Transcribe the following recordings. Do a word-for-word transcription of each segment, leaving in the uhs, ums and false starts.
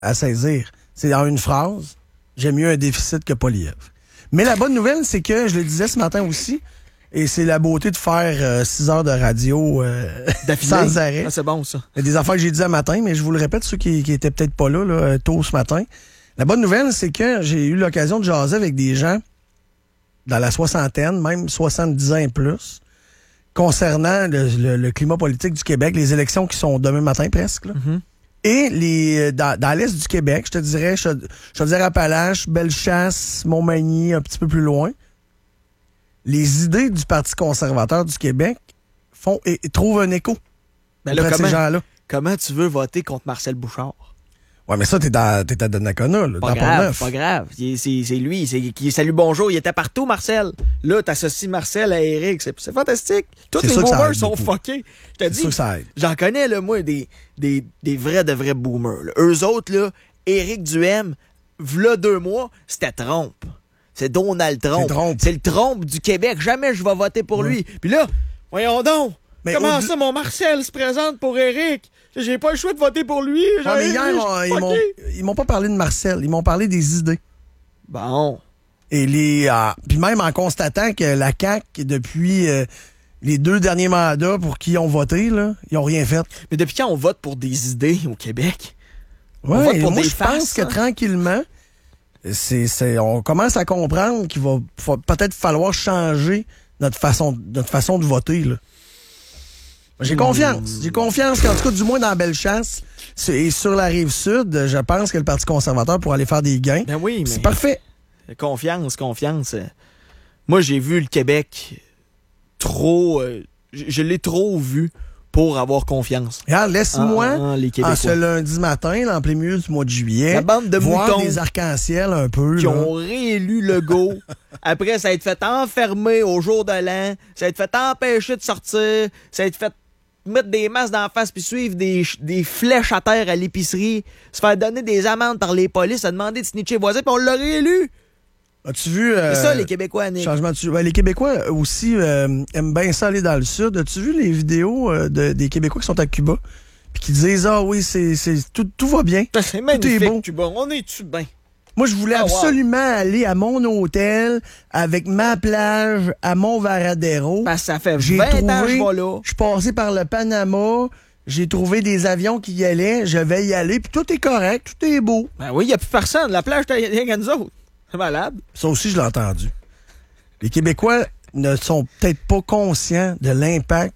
à saisir. C'est en une phrase, j'aime mieux un déficit que pas lièvre. Mais la bonne nouvelle, c'est que, je le disais ce matin aussi, et c'est la beauté de faire euh, six heures de radio euh, sans arrêt. Ah, c'est bon, ça. Il y a des affaires que j'ai dit un matin, mais je vous le répète, ceux qui, qui étaient peut-être pas là, là tôt ce matin. La bonne nouvelle, c'est que j'ai eu l'occasion de jaser avec des gens dans la soixantaine, même soixante-dix ans et plus, concernant le, le, le climat politique du Québec, les élections qui sont demain matin presque. Là. Mm-hmm. Et les dans, dans l'est du Québec, je te dirais, je, je te dirais Appalaches, Bellechasse, Montmagny, un petit peu plus loin, les idées du Parti conservateur du Québec font et, et trouvent un écho ben là, auprès comment, de ces gens-là. Comment tu veux voter contre Marcel Bouchard? Ouais, mais ça, t'es, dans, t'es à Donnacona, là, pas dans grave, Pont-Neuf. Pas grave, c'est, c'est, c'est lui, c'est qui salut bonjour, il était partout, Marcel. Là, t'associes Marcel à Éric, c'est, c'est fantastique. Tous les boomers sont fuckés. Je te dis, j'en connais, là, moi, des, des, des vrais de vrais boomers. Là. Eux autres, là, Éric Duhem, v'là deux mois, c'était Trump. C'est Donald Trump. C'est, Trump. c'est le Trump du Québec. Jamais je vais voter pour ouais. lui. Puis là, voyons donc, mais comment au... ça, mon Marcel se présente pour Éric? J'ai pas le choix de voter pour lui. Ah, mais hier, on, ils, m'ont, ils m'ont pas parlé de Marcel. Ils m'ont parlé des idées. Bon. Et les... Euh, puis même en constatant que la C A Q, depuis euh, les deux derniers mandats pour qui ils ont voté, là, ils ont rien fait. Mais depuis quand on vote pour des idées au Québec? Ouais, on vote pour moi, des je faces, pense que hein? tranquillement, c'est, c'est, on commence à comprendre qu'il va faut, peut-être falloir changer notre façon, notre façon de voter, là. J'ai confiance. J'ai confiance qu'en tout cas, du moins dans Bellechasse et sur la Rive-Sud, je pense que le Parti conservateur pourra aller faire des gains. Ben oui, mais c'est parfait. Confiance, confiance. Moi, j'ai vu le Québec trop... Euh, je, je l'ai trop vu pour avoir confiance. Regarde, laisse-moi, en, en, en ce lundi matin, là, en plein milieu du mois de juillet, la bande de voir moutons des arcs-en-ciel un peu. Qui là. ont réélu Legault. Après, ça a été fait enfermer au jour de l'an. Ça a été fait empêcher de sortir. Ça a été fait mettre des masques d'en face puis suivre des, des flèches à terre à l'épicerie, se faire donner des amendes par les polices, se demander de snitcher voisin, puis on l'a réélu. As-tu vu... Euh, c'est ça, les Québécois, Nick. Changement de... ouais, les Québécois aussi euh, aiment bien ça aller dans le Sud. As-tu vu les vidéos euh, de, des Québécois qui sont à Cuba puis qui disent « Ah oui, c'est, c'est, tout, tout va bien. C'est magnifique, tout est beau. Cuba. On est-tu bien? » Moi, je voulais oh, absolument wow. aller à mon hôtel avec ma plage à Mont-Varadero. Parce que ça fait j'ai vingt trouvé, ans que je vais là. Je suis passé par le Panama. J'ai trouvé des avions qui y allaient. Je vais y aller. Puis tout est correct. Tout est beau. Ben oui, il n'y a plus personne. La plage, t'as rien qu'à nous autres. C'est malade. Ça aussi, je l'ai entendu. Les Québécois ne sont peut-être pas conscients de l'impact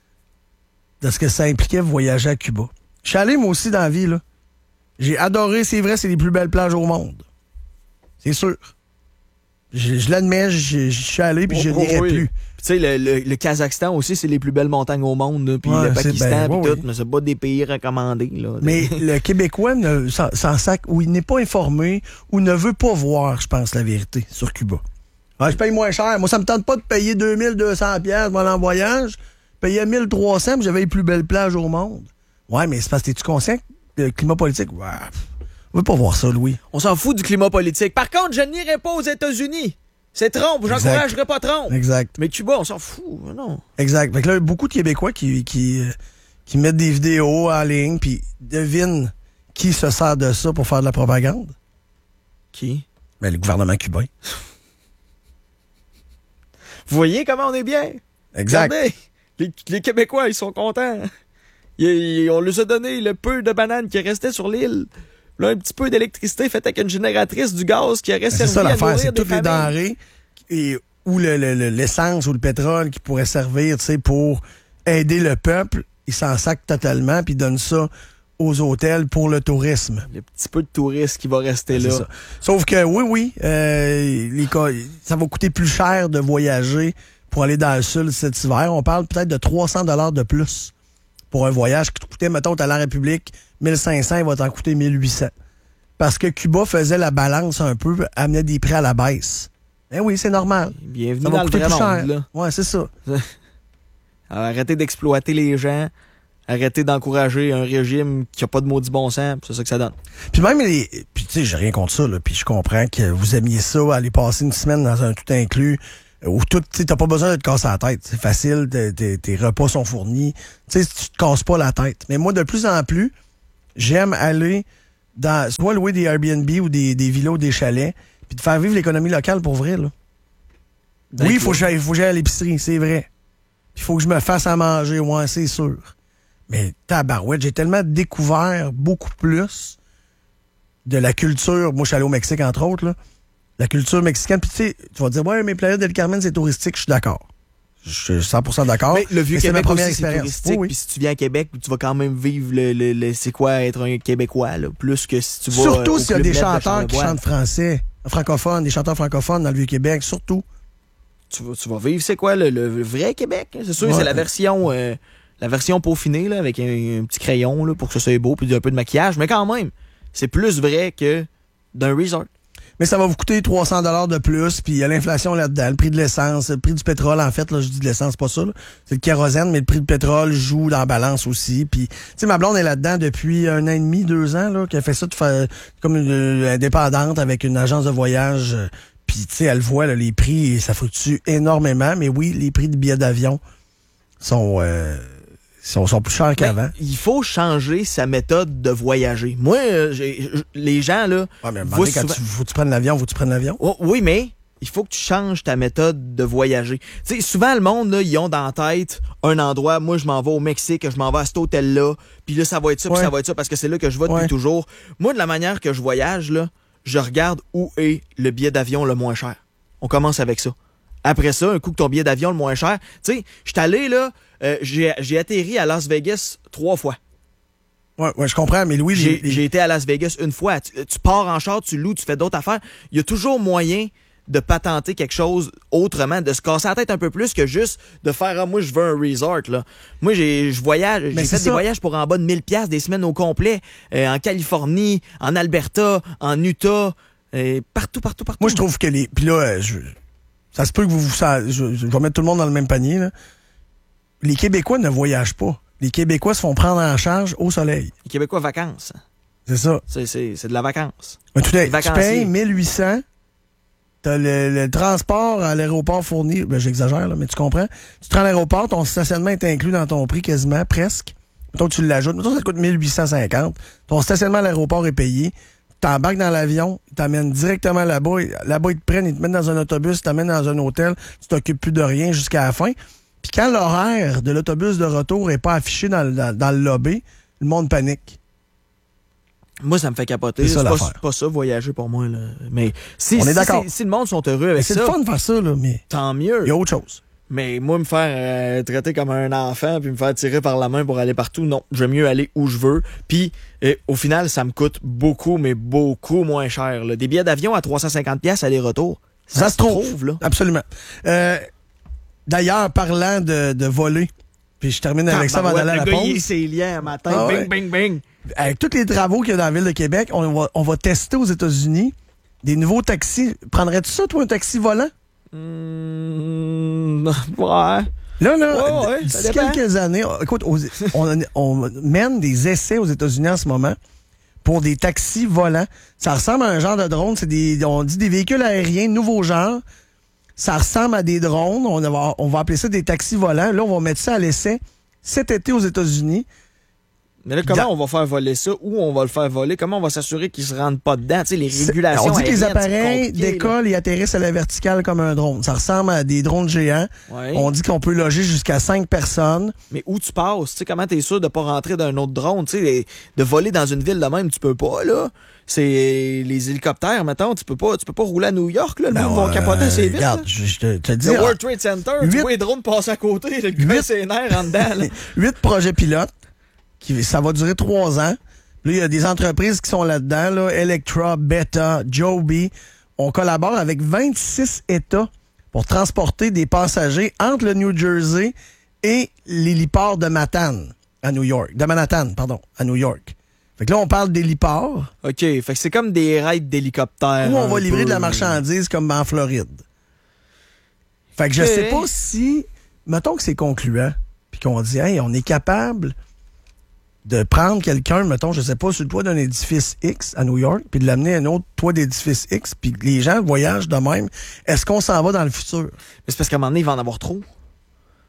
de ce que ça impliquait voyager à Cuba. Je suis allé, moi aussi, dans la vie, là. J'ai adoré, c'est vrai, c'est les plus belles plages au monde. C'est sûr. Je, je l'admets, je, je suis allé puis oh, je oh, n'irai oui. plus. Tu sais, le, le, le Kazakhstan aussi, c'est les plus belles montagnes au monde, puis ouais, le Pakistan, puis ben, tout, oui. mais c'est pas des pays recommandés. Là. Mais le Québécois ne, s'en, s'en sac, ou il n'est pas informé, ou ne veut pas voir, je pense, la vérité sur Cuba. Ah, je paye moins cher. Moi, ça me tente pas de payer deux mille deux cents dollars pour aller en voyage. Je payais mille trois cents, puis j'avais les plus belles plages au monde. Ouais, mais c'est parce que t'es-tu conscient? Le climat politique, ouais, on veut pas voir ça, Louis. On s'en fout du climat politique. Par contre, je n'irai pas aux États-Unis. C'est Trump, j'encouragerai pas Trump. Exact. Mais Cuba, on s'en fout, non. Exact. Fait que là, beaucoup de Québécois qui, qui, qui mettent des vidéos en ligne, puis devinent qui se sert de ça pour faire de la propagande. Qui? Ben, le gouvernement cubain. Vous voyez comment on est bien? Exact. Regardez, les, les Québécois, ils sont contents. Il, on leur a donné le peu de bananes qui restait sur l'île. Là, un petit peu d'électricité faite avec une génératrice, du gaz qui aurait ben servi ça, à l'affaire, nourrir c'est des toutes familles. Les denrées et, ou le, le, le, l'essence ou le pétrole qui pourrait servir, tu sais, pour aider le peuple. Ils s'en sacent totalement puis ils donnent ça aux hôtels pour le tourisme. Le petit peu de tourisme qui va rester c'est là. Ça. Sauf que, oui, oui, euh, les, ça va coûter plus cher de voyager pour aller dans le sud cet hiver. On parle peut-être de trois cents dollars de plus. Pour un voyage qui te coûtait, mettons, à la République, mille cinq cents, il va t'en coûter mille huit cents. Parce que Cuba faisait la balance un peu, amenait des prix à la baisse. Ben oui, c'est normal. Bienvenue ça dans va le coûter vrai plus cher. monde, là. Ouais, c'est ça. Alors, arrêtez d'exploiter les gens. Arrêtez d'encourager un régime qui n'a pas de maudit bon sens. C'est ça que ça donne. Puis même, les... puis tu sais, j'ai rien contre ça, là. Puis je comprends que vous aimiez ça, aller passer une semaine dans un tout inclus. Où tout, tu t'as pas besoin de te casser la tête. C'est facile, t'es, t'es, tes repas sont fournis. Tu sais, tu te casses pas la tête. Mais moi, de plus en plus, j'aime aller dans soit louer des Airbnb ou des, des villas ou des chalets, puis de faire vivre l'économie locale pour vrai, là. Ben oui, il faut que j'aille à l'épicerie, c'est vrai. Puis il faut que je me fasse à manger, ouais, c'est sûr. Mais tabarouette, j'ai tellement découvert beaucoup plus de la culture. Moi, je suis allé au Mexique, entre autres, là. La culture mexicaine. Puis tu sais, tu vas dire, ouais, mais Playa del Carmen, c'est touristique. Je suis d'accord. Je suis cent pour cent d'accord. Mais le vieux mais Québec ma première aussi, expérience. C'est touristique. Oh, oui. Puis si tu viens à Québec, tu vas quand même vivre le, le, le c'est quoi être un Québécois, là, plus que si tu vas. Surtout euh, s'il y a des chanteurs qui chantent français, francophones, des chanteurs francophones dans le vieux Québec, surtout. Tu vas, tu vas vivre, c'est quoi, le, le vrai Québec? C'est sûr, ouais. c'est la version euh, la version peaufinée, là, avec un, un petit crayon là, pour que ça soit beau, puis un peu de maquillage, mais quand même, c'est plus vrai que d'un resort. Mais ça va vous coûter trois cents dollars de plus, puis il y a l'inflation là-dedans, le prix de l'essence, le prix du pétrole, en fait, là, je dis de l'essence, c'est pas ça, là. C'est le kérosène, mais le prix du pétrole joue dans la balance aussi. Puis, tu sais, ma blonde est là-dedans depuis un an et demi, deux ans, là, qu'elle fait ça de faire comme une, une indépendante avec une agence de voyage. Puis, tu sais, elle voit là, les prix, ça fluctue énormément. Mais oui, les prix de billets d'avion sont, euh, sont, sont plus chers qu'avant. Ben, il faut changer sa méthode de voyager. Moi, euh, j'ai, les gens, là... Ouais, mais quand souvent... tu, faut que tu prennes l'avion, faut que tu prennes l'avion. Oh, oui, mais il faut que tu changes ta méthode de voyager. Tu sais, souvent, le monde, là, ils ont dans la tête un endroit. Moi, je m'en vais au Mexique, je m'en vais à cet hôtel-là. Puis là, ça va être ça, puis ouais. ça va être ça, parce que c'est là que je vais depuis ouais. toujours. Moi, de la manière que je voyage, là, je regarde où est le billet d'avion le moins cher. On commence avec ça. Après ça, un coup que ton billet d'avion le moins cher, tu sais, je suis allé, là, euh, j'ai, j'ai atterri à Las Vegas trois fois. Ouais, ouais, je comprends, mais Louis... J'ai, les... j'ai été à Las Vegas une fois. Tu, tu pars en char, tu loues, tu fais d'autres affaires. Il y a toujours moyen de patenter quelque chose autrement, de se casser la tête un peu plus que juste de faire « Ah, moi, je veux un resort, là. » Moi, j'ai, je voyage, j'ai fait ça. Des voyages pour en bas de mille dollars, des semaines au complet, euh, en Californie, en Alberta, en Utah, euh, partout, partout, partout. Moi, je trouve que les... Puis là, je... ça se peut que vous... vous ça... je... je vais mettre tout le monde dans le même panier, là. Les Québécois ne voyagent pas. Les Québécois se font prendre en charge au soleil. Les Québécois, vacances. C'est ça. C'est, c'est, c'est de la vacance. Mais tout est, tu payes mille huit cents. T'as le, le transport à l'aéroport fourni. Ben, j'exagère, là, mais tu comprends. Tu te rends à l'aéroport, ton stationnement est inclus dans ton prix quasiment, presque. Mettons que tu l'ajoutes. Mettons que ça coûte mille huit cent cinquante. Ton stationnement à l'aéroport est payé. Tu t'embarques dans l'avion, ils t'amènent directement là-bas. Là-bas, ils te prennent, ils te mettent dans un autobus, ils t'amènent dans un hôtel. Tu t'occupes plus de rien jusqu'à la fin. Puis quand l'horaire de l'autobus de retour n'est pas affiché dans, dans, dans le lobby, le monde panique. Moi, ça me fait capoter. C'est, c'est, pas, c'est pas ça, voyager pour moi. Là. Mais si, on est si, d'accord. Si, si le monde sont heureux avec c'est ça... C'est le fun de faire ça, là, mais... Tant mieux. Il y a autre chose. Mais moi, me faire euh, traiter comme un enfant puis me faire tirer par la main pour aller partout, non. J'aime mieux aller où je veux. Puis, euh, au final, ça me coûte beaucoup, mais beaucoup moins cher. Là. Des billets d'avion à trois cent cinquante dollars aller-retour, ça, ça se trouve. trouve là. Absolument. Euh, d'ailleurs, parlant de, de voler, puis je termine avec ah, ça avant d'aller à la pause. Il ses liens à matin, ah, bing, ouais. bing, bing. Avec tous les travaux qu'il y a dans la ville de Québec, on va, on va tester aux États-Unis des nouveaux taxis. Prendrais-tu ça, toi, un taxi volant? Mmh, ouais. Là, là, ouais, ouais, d'ici quelques années, écoute, on, on, on mène des essais aux États-Unis en ce moment pour des taxis volants. Ça ressemble à un genre de drone. C'est des, on dit des véhicules aériens, nouveau genre. Ça ressemble à des drones. On va, on va appeler ça des taxis volants. Là, on va mettre ça à l'essai cet été aux États-Unis. Mais là, comment Dans... on va faire voler ça? Où on va le faire voler? Comment on va s'assurer qu'ils se rendent pas dedans? Tu sais, les régulations. On dit que les aériennes, appareils décollent et atterrissent à la verticale comme un drone. Ça ressemble à des drones géants. Ouais. On dit qu'on peut loger jusqu'à cinq personnes. Mais où tu passes? Tu sais, comment t'es sûr de pas rentrer d'un autre drone? Tu sais, de voler dans une ville de même, tu peux pas, là. C'est les hélicoptères, mettons, tu peux pas, tu peux pas rouler à New York, là. Le monde va capoter assez vite. Regarde, je, je te, te dis. Le World Trade Center, huit, tu vois les drones passer à côté, le gars, c'est nerfs en dedans, là. Huit projets pilotes. Qui, ça va durer trois ans. Là, il y a des entreprises qui sont là-dedans, là, Electra, Beta, Joby. On collabore avec vingt-six États pour transporter des passagers entre le New Jersey et l'héliport de Manhattan à New York. De Manhattan, pardon, à New York. Fait que là, on parle d'héliport. OK, fait que c'est comme des raids d'hélicoptères. Où on va livrer peu. de la marchandise comme en Floride. Fait que je okay. sais pas si... Mettons que c'est concluant, puis qu'on dit, hey, on est capable... de prendre quelqu'un, mettons, je sais pas, sur le toit d'un édifice X à New York, puis de l'amener à un autre toit d'édifice X, puis les gens voyagent de même. Est-ce qu'on s'en va dans le futur? Mais c'est parce qu'à un moment donné, il va en avoir trop.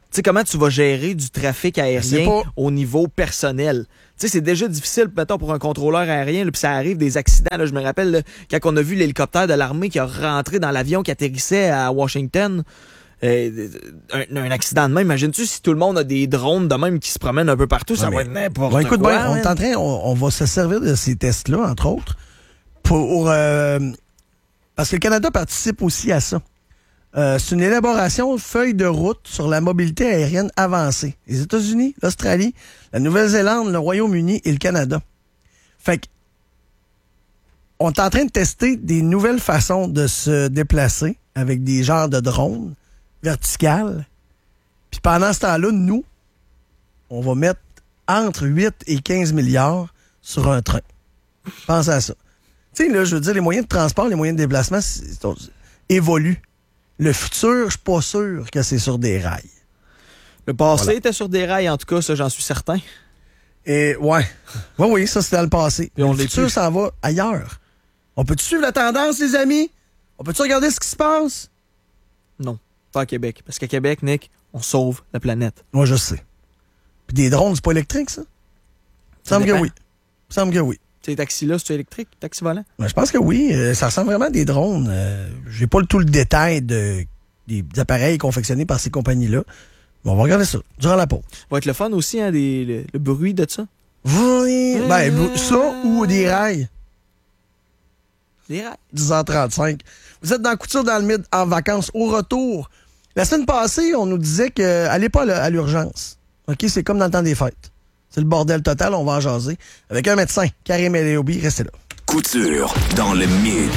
sais, comment tu vas gérer du trafic aérien pas... au niveau personnel? Tu sais, c'est déjà difficile, mettons, pour un contrôleur aérien, puis ça arrive des accidents. Là, je me rappelle, là, quand on a vu l'hélicoptère de l'armée qui a rentré dans l'avion qui atterrissait à Washington, euh, un, un accident de même. Imagine-tu si tout le monde a des drones de même qui se promènent un peu partout, ça ouais, va être n'importe bon, écoute, quoi. Ben, on est en train, on, on va se servir de ces tests-là, entre autres, pour... Euh, parce que le Canada participe aussi à ça. Euh, c'est une élaboration feuille de route sur la mobilité aérienne avancée. Les États-Unis, l'Australie, la Nouvelle-Zélande, le Royaume-Uni et le Canada. Fait que on est en train de tester des nouvelles façons de se déplacer avec des genres de drones verticales. Puis pendant ce temps-là, nous, on va mettre entre huit et quinze milliards sur un train. Pense à ça. Tu sais, là, je veux dire, les moyens de transport, les moyens de déplacement c'est, c'est, évoluent. Le futur, je suis pas sûr que c'est sur des rails. Le passé voilà. était sur des rails, en tout cas, ça, j'en suis certain. Et ouais. Oui, oui, ça, c'était dans le passé. Et on le futur, ça va ailleurs. On peut-tu suivre la tendance, les amis? On peut-tu regarder ce qui se passe? Non, pas à Québec. Parce qu'à Québec, Nick, on sauve la planète. Moi, je sais. Puis des drones, c'est pas électrique, ça? Ça me semble que oui. Ça me semble que oui. Ces taxis-là, c'est électrique, taxi volant? Ben, je pense que oui. Euh, ça ressemble vraiment à des drones. Euh, j'ai pas le, tout le détail de, des, des appareils confectionnés par ces compagnies-là. Mais on va regarder ça durant la pause. Ça va être le fun aussi, hein, des, le, le bruit de ça. Oui. Euh... Ben, ça ou des rails. Des rails. dix heures trente-cinq. Vous êtes dans Couture dans le Mid en vacances. Au retour, la semaine passée, on nous disait que allez pas à l'urgence. OK? C'est comme dans le temps des fêtes. C'est le bordel total, on va en jaser. Avec un médecin, Karim Eléobi, restez là. Couture dans le Mid.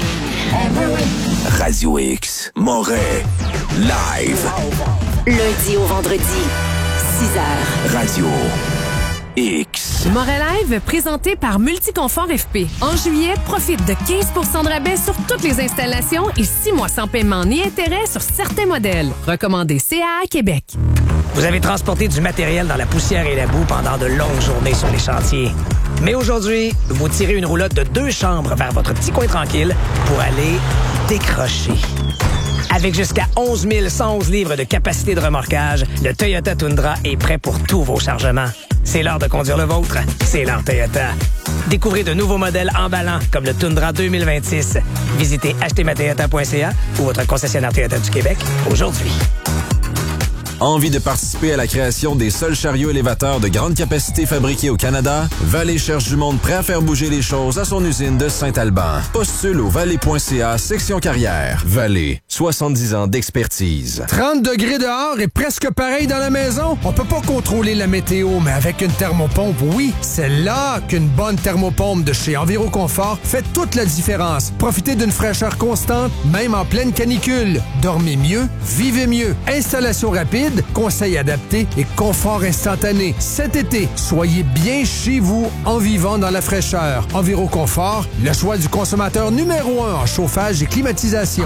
Radio X, Moret, live. Lundi au vendredi, six heures. Radio X. Moret Live, présenté par Multiconfort F P. En juillet, profite de quinze pour cent de rabais sur toutes les installations et six mois sans paiement ni intérêt sur certains modèles. Recommandé C A A Québec. Vous avez transporté du matériel dans la poussière et la boue pendant de longues journées sur les chantiers. Mais aujourd'hui, vous tirez une roulotte de deux chambres vers votre petit coin tranquille pour aller décrocher. Avec jusqu'à onze mille cent onze livres de capacité de remorquage, le Toyota Tundra est prêt pour tous vos chargements. C'est l'heure de conduire le vôtre. C'est l'heure Toyota. Découvrez de nouveaux modèles emballants comme le Tundra deux mille vingt-six. Visitez acheter ma toyota point c a ou votre concessionnaire Toyota du Québec aujourd'hui. Envie de participer à la création des seuls chariots élévateurs de grande capacité fabriqués au Canada? Vallée cherche du monde prêt à faire bouger les choses à son usine de Saint-Alban. Postule au vallée point c a, section carrière. Vallée, soixante-dix ans d'expertise. trente degrés dehors et presque pareil dans la maison? On peut pas contrôler la météo, mais avec une thermopompe, oui. C'est là qu'une bonne thermopompe de chez Enviroconfort fait toute la différence. Profitez d'une fraîcheur constante, même en pleine canicule. Dormez mieux, vivez mieux. Installation rapide, conseils adaptés et confort instantané. Cet été, soyez bien chez vous en vivant dans la fraîcheur. Enviroconfort, le choix du consommateur numéro un en chauffage et climatisation.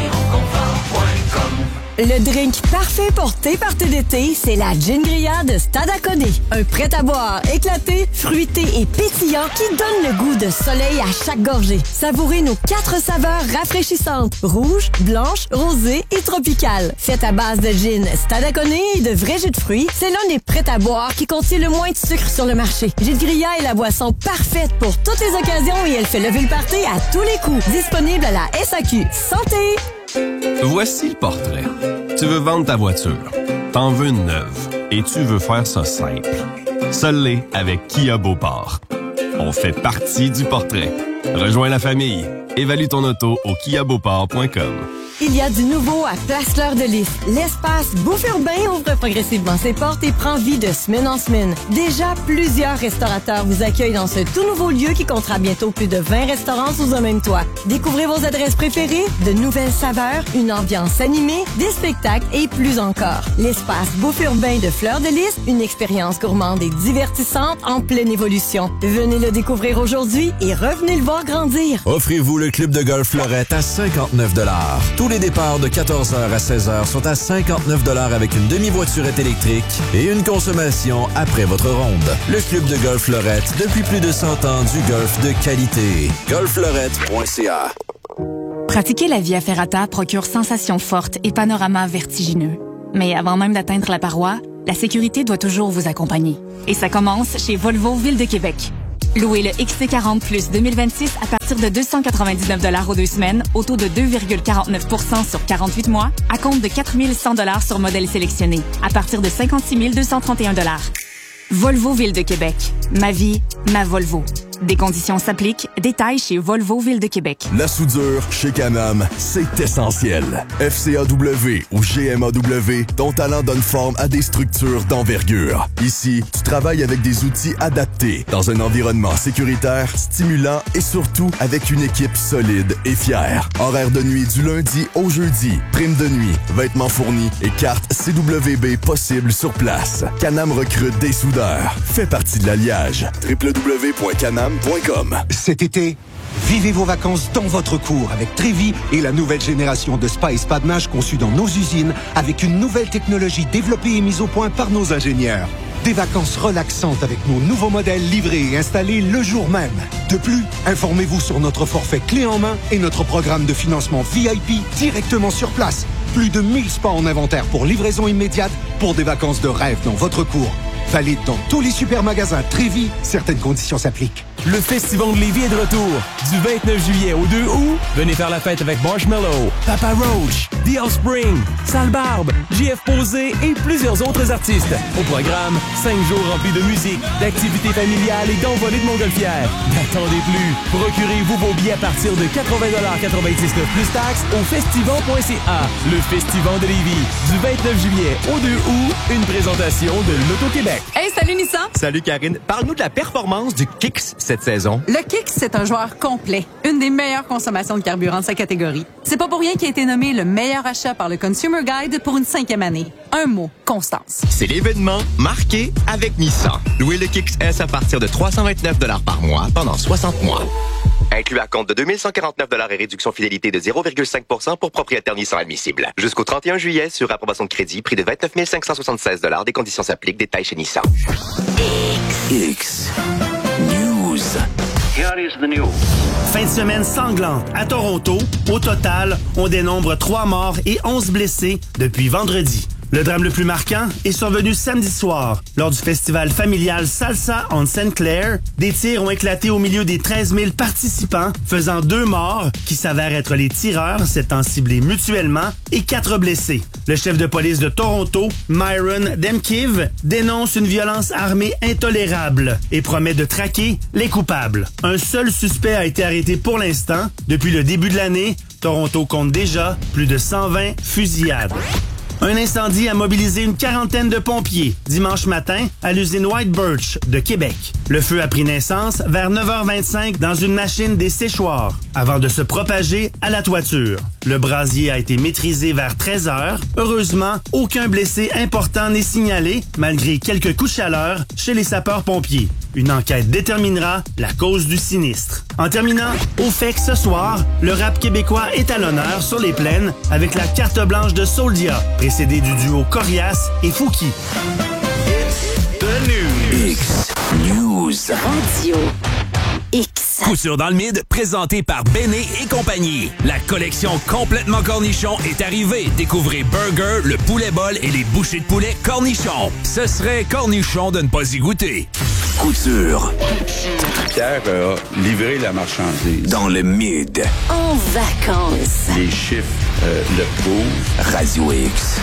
Le drink parfait pour tes parties d'été, c'est la Gin Grilla de Stade Acconé. Un prêt-à-boire éclaté, fruité et pétillant qui donne le goût de soleil à chaque gorgée. Savourez nos quatre saveurs rafraîchissantes, rouge, blanche, rosée et tropicale. Faites à base de gin Stade Acconé et de vrais jus de fruits, c'est l'un des prêts-à-boire qui contient le moins de sucre sur le marché. Gin Grilla est la boisson parfaite pour toutes les occasions et elle fait lever le party à tous les coups. Disponible à la S A Q. Santé! Voici le portrait. Tu veux vendre ta voiture. T'en veux une neuve. Et tu veux faire ça simple. Seul l'est avec Kia Beauport. On fait partie du portrait. Rejoins la famille. Évalue ton auto au kia beauport point com. Il y a du nouveau à Place Fleur de Lys. L'espace Bouffe Urbain ouvre progressivement ses portes et prend vie de semaine en semaine. Déjà, plusieurs restaurateurs vous accueillent dans ce tout nouveau lieu qui comptera bientôt plus de vingt restaurants sous un même toit. Découvrez vos adresses préférées, de nouvelles saveurs, une ambiance animée, des spectacles et plus encore. L'espace Bouffe Urbain de Fleur de Lys, une expérience gourmande et divertissante en pleine évolution. Venez le découvrir aujourd'hui et revenez le voir grandir. Offrez-vous le club de golf Fleurette à cinquante-neuf dollars. Tous les départs de quatorze heures à seize heures sont à cinquante-neuf dollars avec une demi-voiturette électrique et une consommation après votre ronde. Le club de golf Fleurette, depuis plus de cent ans, du golf de qualité. golf fleurette point c a. Pratiquer la Via Ferrata procure sensations fortes et panoramas vertigineux. Mais avant même d'atteindre la paroi, la sécurité doit toujours vous accompagner. Et ça commence chez Volvo Ville de Québec. Louez le X C quarante Plus deux mille vingt-six à partir de deux cent quatre-vingt-dix-neuf dollars aux deux semaines, au taux de deux virgule quarante-neuf pour cent sur quarante-huit mois, à compte de quatre mille cent dollars sur modèle sélectionné, à partir de cinquante-six mille deux cent trente et un dollars. Volvo Ville de Québec. Ma vie, ma Volvo. Des conditions s'appliquent. Détails chez Volvo Ville de Québec. La soudure chez Canam, c'est essentiel. F C A W ou G M A W, ton talent donne forme à des structures d'envergure. Ici, tu travailles avec des outils adaptés, dans un environnement sécuritaire, stimulant et surtout avec une équipe solide et fière. Horaire de nuit du lundi au jeudi, prime de nuit, vêtements fournis et carte C W B possible sur place. Canam recrute des soudeurs. Fais partie de l'alliage. w w w point canam point com. Cet été, vivez vos vacances dans votre cour avec Trévi et la nouvelle génération de spa et spa de nage conçue dans nos usines avec une nouvelle technologie développée et mise au point par nos ingénieurs. Des vacances relaxantes avec nos nouveaux modèles livrés et installés le jour même. De plus, informez-vous sur notre forfait clé en main et notre programme de financement V I P directement sur place. Plus de mille spas en inventaire pour livraison immédiate pour des vacances de rêve dans votre cour. Valide dans tous les supermagasins Trévi. Certaines conditions s'appliquent. Le Festival de Lévis est de retour. Du vingt-neuf juillet au deux août, venez faire la fête avec Marshmello, Papa Roach, The Offspring, Sale Barbe, J F Posé et plusieurs autres artistes. Au programme, cinq jours remplis de musique, d'activités familiales et d'envolées de montgolfières. N'attendez plus. Procurez-vous vos billets à partir de quatre-vingts dollars quatre-vingt-dix-neuf plus taxes au festival point c a. Le Festival de Lévis, du vingt-neuf juillet au deux août, une présentation de l'Auto-Québec. Hey, salut Nissan! Salut Karine. Parle-nous de la performance du Kicks cette saison. Le Kicks, c'est un joueur complet. Une des meilleures consommations de carburant de sa catégorie. C'est pas pour rien qu'il a été nommé le meilleur achat par le Consumer Guide pour une cinquième année. Un mot, constance. C'est l'événement marqué avec Nissan. Louez le Kicks S à partir de trois cent vingt-neuf dollars par mois pendant soixante mois. Inclus à compte de deux mille cent quarante-neuf dollars et réduction fidélité de zéro virgule cinq pour cent pour propriétaire Nissan admissible. Jusqu'au trente et un juillet, sur approbation de crédit, prix de vingt-neuf mille cinq cent soixante-seize dollars. Des conditions s'appliquent. Détails chez Nissan. X News. Here is the news. Fin de semaine sanglante à Toronto. Au total, on dénombre trois morts et onze blessés depuis vendredi. Le drame le plus marquant est survenu samedi soir. Lors du festival familial Salsa on Saint Clair, des tirs ont éclaté au milieu des treize mille participants, faisant deux morts, qui s'avèrent être les tireurs s'étant ciblés mutuellement, et quatre blessés. Le chef de police de Toronto, Myron Demkiv, dénonce une violence armée intolérable et promet de traquer les coupables. Un seul suspect a été arrêté pour l'instant. Depuis le début de l'année, Toronto compte déjà plus de cent vingt fusillades. Un incendie a mobilisé une quarantaine de pompiers dimanche matin à l'usine White Birch de Québec. Le feu a pris naissance vers neuf heures vingt-cinq dans une machine des séchoirs avant de se propager à la toiture. Le brasier a été maîtrisé vers treize heures. Heureusement, aucun blessé important n'est signalé malgré quelques coups de chaleur chez les sapeurs-pompiers. Une enquête déterminera la cause du sinistre. En terminant, au fait que ce soir, le rap québécois est à l'honneur sur les plaines avec la carte blanche de Soldia, précédée du duo Corias et Fouki. The News. X News. Radio X. Couture dans le mid, présenté par Béné et compagnie. La collection complètement cornichon est arrivée. Découvrez Burger, le poulet bol et les bouchées de poulet cornichon. Ce serait cornichon de ne pas y goûter. Couture. Pierre a livré la marchandise. Dans le mid. En vacances. Les chiffres euh, le prouvent. Radio X.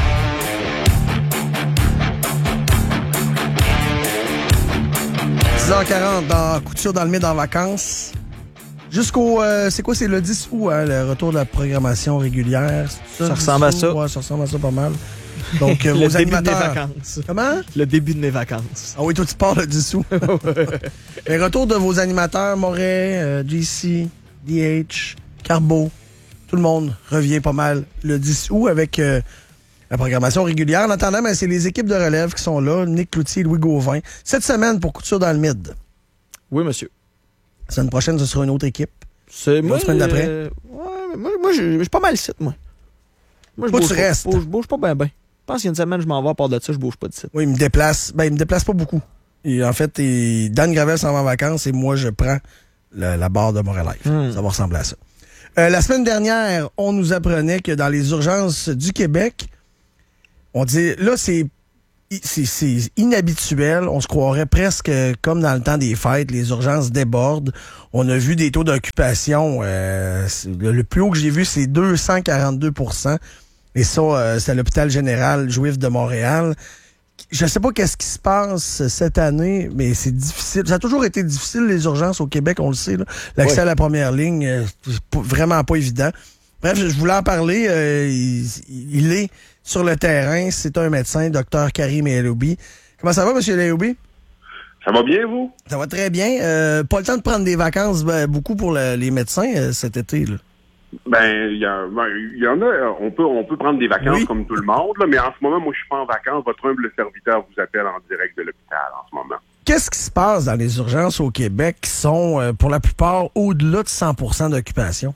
dix heures quarante dans Couture dans le mid en vacances. Jusqu'au... Euh, c'est quoi? C'est le dix août, hein, le retour de la programmation régulière. Ça, ça ressemble à ça. Ouais, ça ressemble à ça pas mal. Donc, euh, le vos début animateurs... de mes vacances. Comment? Le début de mes vacances. Ah oui, toi, tu pars le dix août. Le retour de vos animateurs, Moret, euh, J C, D H, Carbo, tout le monde revient pas mal le dix août avec euh, la programmation régulière. En attendant, ben, c'est les équipes de relève qui sont là, Nick Cloutier et Louis Gauvin. Cette semaine, pour Couture dans le mid. Oui, monsieur. La semaine prochaine, ce sera une autre équipe. C'est moi. La semaine d'après. Euh, ouais, moi, moi je suis pas mal site, moi. Moi, je Toi, bouge tu pas. restes. Je bouge, bouge pas bien, bien. Je pense qu'il y a une semaine, je m'en vais à part de ça, je bouge pas de site. Oui, il me déplace. Ben, il me déplace pas beaucoup. Et en fait, et Dan Gravel s'en va en vacances et moi, je prends le, la barre de Montréal Live. Hmm. Ça va ressembler à ça. Euh, la semaine dernière, on nous apprenait que dans les urgences du Québec, On dit, là, c'est, c'est, c'est inhabituel. On se croirait presque comme dans le temps des fêtes. Les urgences débordent. On a vu des taux d'occupation. Euh, le plus haut que j'ai vu, c'est deux cent quarante-deux pour cent. Et ça, euh, c'est à l'hôpital général juif de Montréal. Je sais pas qu'est-ce qui se passe cette année, mais c'est difficile. Ça a toujours été difficile, les urgences au Québec, on le sait. Là. L'accès oui. à la première ligne, euh, vraiment pas évident. Bref, je voulais en parler. Euh, il, il est sur le terrain. C'est un médecin, docteur Karim Eloubi. Comment ça va, M. Eloubi? Ça va bien, vous? Ça va très bien. Euh, pas le temps de prendre des vacances ben, beaucoup pour le, les médecins euh, cet été, là. Ben, il y, ben, y en a, on peut on peut prendre des vacances oui. comme tout le monde, là, mais en ce moment, moi, je suis pas en vacances. Votre humble serviteur vous appelle en direct de l'hôpital en ce moment. Qu'est-ce qui se passe dans les urgences au Québec qui sont, euh, pour la plupart, au-delà de cent pour cent d'occupation?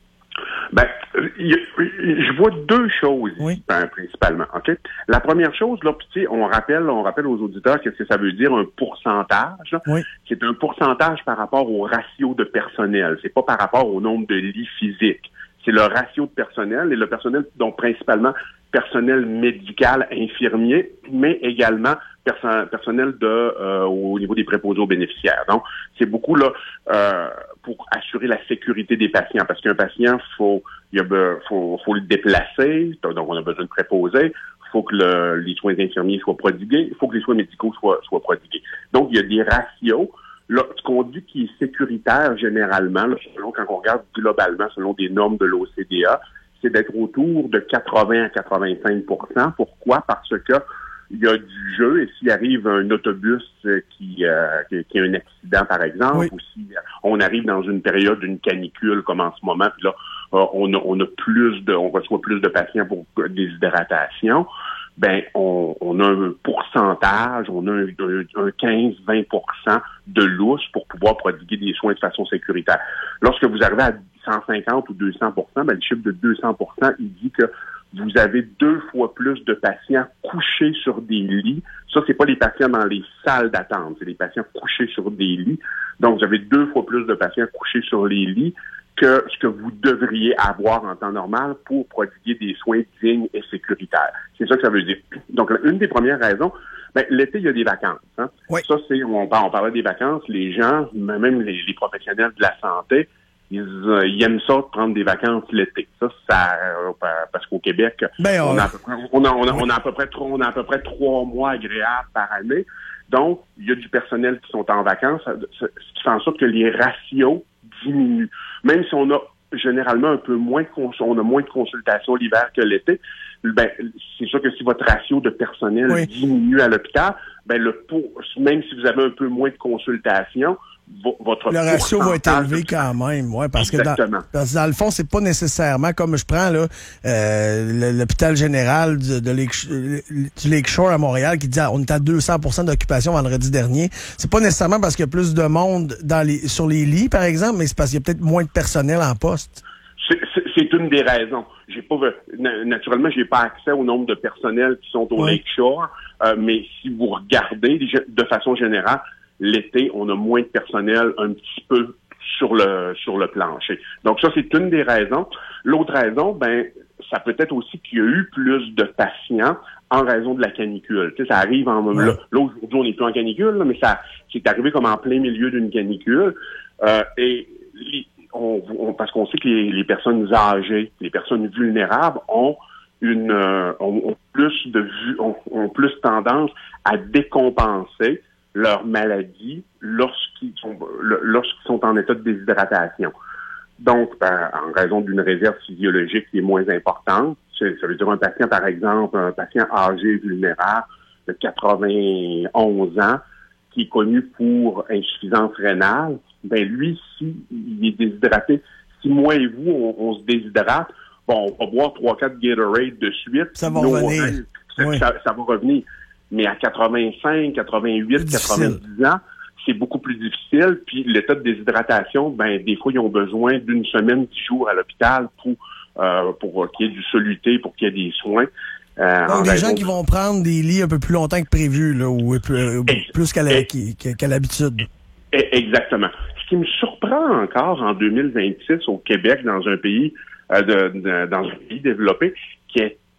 Ben, y, y, je vois deux choses oui. ben, principalement. Ok, la première chose, là, puis on rappelle, on rappelle aux auditeurs qu'est-ce que ça veut dire un pourcentage. Là, oui. C'est un pourcentage par rapport au ratio de personnel. C'est pas par rapport au nombre de lits physiques. C'est le ratio de personnel et le personnel, donc principalement personnel médical, infirmier, mais également perso- personnel de euh, au niveau des préposés aux bénéficiaires. Donc, c'est beaucoup là euh, pour assurer la sécurité des patients, parce qu'un patient, faut il y a faut, faut le déplacer, donc on a besoin de préposés. Il faut que le, les soins infirmiers soient prodigués, il faut que les soins médicaux soient, soient prodigués. Donc, il y a des ratios. Là, ce qu'on dit qui est sécuritaire généralement, là, selon quand on regarde globalement, selon des normes de l'O C D A, c'est d'être autour de quatre-vingts à quatre-vingt-cinq pour cent. Pourquoi? Parce que il y a du jeu, et s'il arrive un autobus qui, euh, qui, qui a un accident, par exemple, oui. ou si on arrive dans une période d'une canicule comme en ce moment, puis là, euh, on, a, on a plus de, on reçoit plus de patients pour déshydratation, ben on, on a un pourcentage, on a un, un, un quinze à vingt pour cent de lousse pour pouvoir prodiguer des soins de façon sécuritaire. Lorsque vous arrivez à cent cinquante ou deux cents pour cent, ben le chiffre de deux cents pour cent, il dit que vous avez deux fois plus de patients couchés sur des lits. Ça, c'est pas les patients dans les salles d'attente, c'est les patients couchés sur des lits. Donc, vous avez deux fois plus de patients couchés sur les lits que ce que vous devriez avoir en temps normal pour prodiguer des soins dignes et sécuritaires. C'est ça que ça veut dire. Donc, une des premières raisons, ben, l'été, il y a des vacances. Hein? Oui. Ça, c'est, on, on parlait des vacances, les gens, même les, les professionnels de la santé, ils, euh, ils aiment ça de prendre des vacances l'été. Ça, ça euh, parce qu'au Québec, ben, on, a à peu près, on, a, on, a, on a à peu près trois, on a à peu près trois mois agréables par année. Donc, il y a du personnel qui sont en vacances, ce qui fait en sorte que les ratios diminuent. Même si on a généralement un peu moins de cons- on a moins de consultations l'hiver que l'été, ben c'est sûr que si votre ratio de personnel oui. diminue à l'hôpital, ben le pour, même si vous avez un peu moins de consultations, vo- votre le ratio va être élevé de... quand même, ouais, parce Exactement. que dans, parce que dans le fond, c'est pas nécessairement comme je prends là euh, l'hôpital général de, de Lake, du Lakeshore à Montréal qui dit ah, on est à deux cents pour cent d'occupation vendredi dernier. C'est pas nécessairement parce qu'il y a plus de monde dans les sur les lits, par exemple, mais c'est parce qu'il y a peut-être moins de personnel en poste. C'est, c'est, c'est une des raisons. J'ai pas naturellement, j'ai pas accès au nombre de personnels qui sont au oui. Lakeshore, euh, mais si vous regardez de façon générale, l'été, on a moins de personnel un petit peu sur le sur le plancher. Donc ça, c'est une des raisons. L'autre raison, ben, ça peut être aussi qu'il y a eu plus de patients en raison de la canicule. Tu sais, ça arrive en ouais. là, là aujourd'hui, on n'est plus en canicule, là, mais ça c'est arrivé comme en plein milieu d'une canicule. Euh, et les, On, on, parce qu'on sait que les, les personnes âgées, les personnes vulnérables ont une euh, ont, ont plus de vue, ont, ont plus tendance à décompenser leur maladie lorsqu'ils sont lorsqu'ils sont en état de déshydratation. Donc, ben, en raison d'une réserve physiologique qui est moins importante, ça veut dire un patient, par exemple, un patient âgé vulnérable de quatre-vingt-onze ans qui est connu pour insuffisance rénale, ben lui, si il est déshydraté, si moi et vous, on, on se déshydrate, bon, on va boire trois quatre Gatorade de suite. Ça va revenir. Ça, oui. ça, ça va revenir. Mais à quatre-vingt-cinq, quatre-vingt-huit, quatre-vingt-dix ans, c'est beaucoup plus difficile. Puis l'état de déshydratation, ben des fois, ils ont besoin d'une semaine, dix jours à l'hôpital pour, euh, pour qu'il y ait du soluté, pour qu'il y ait des soins. Euh, Donc, des gens de... qui vont prendre des lits un peu plus longtemps que prévu, là, ou plus, et, plus qu'à, la, et, qu'à l'habitude. Et, exactement. Ce qui me surprend encore en deux mille vingt-six au Québec, dans un pays, euh, de, de, dans un pays développé, qui est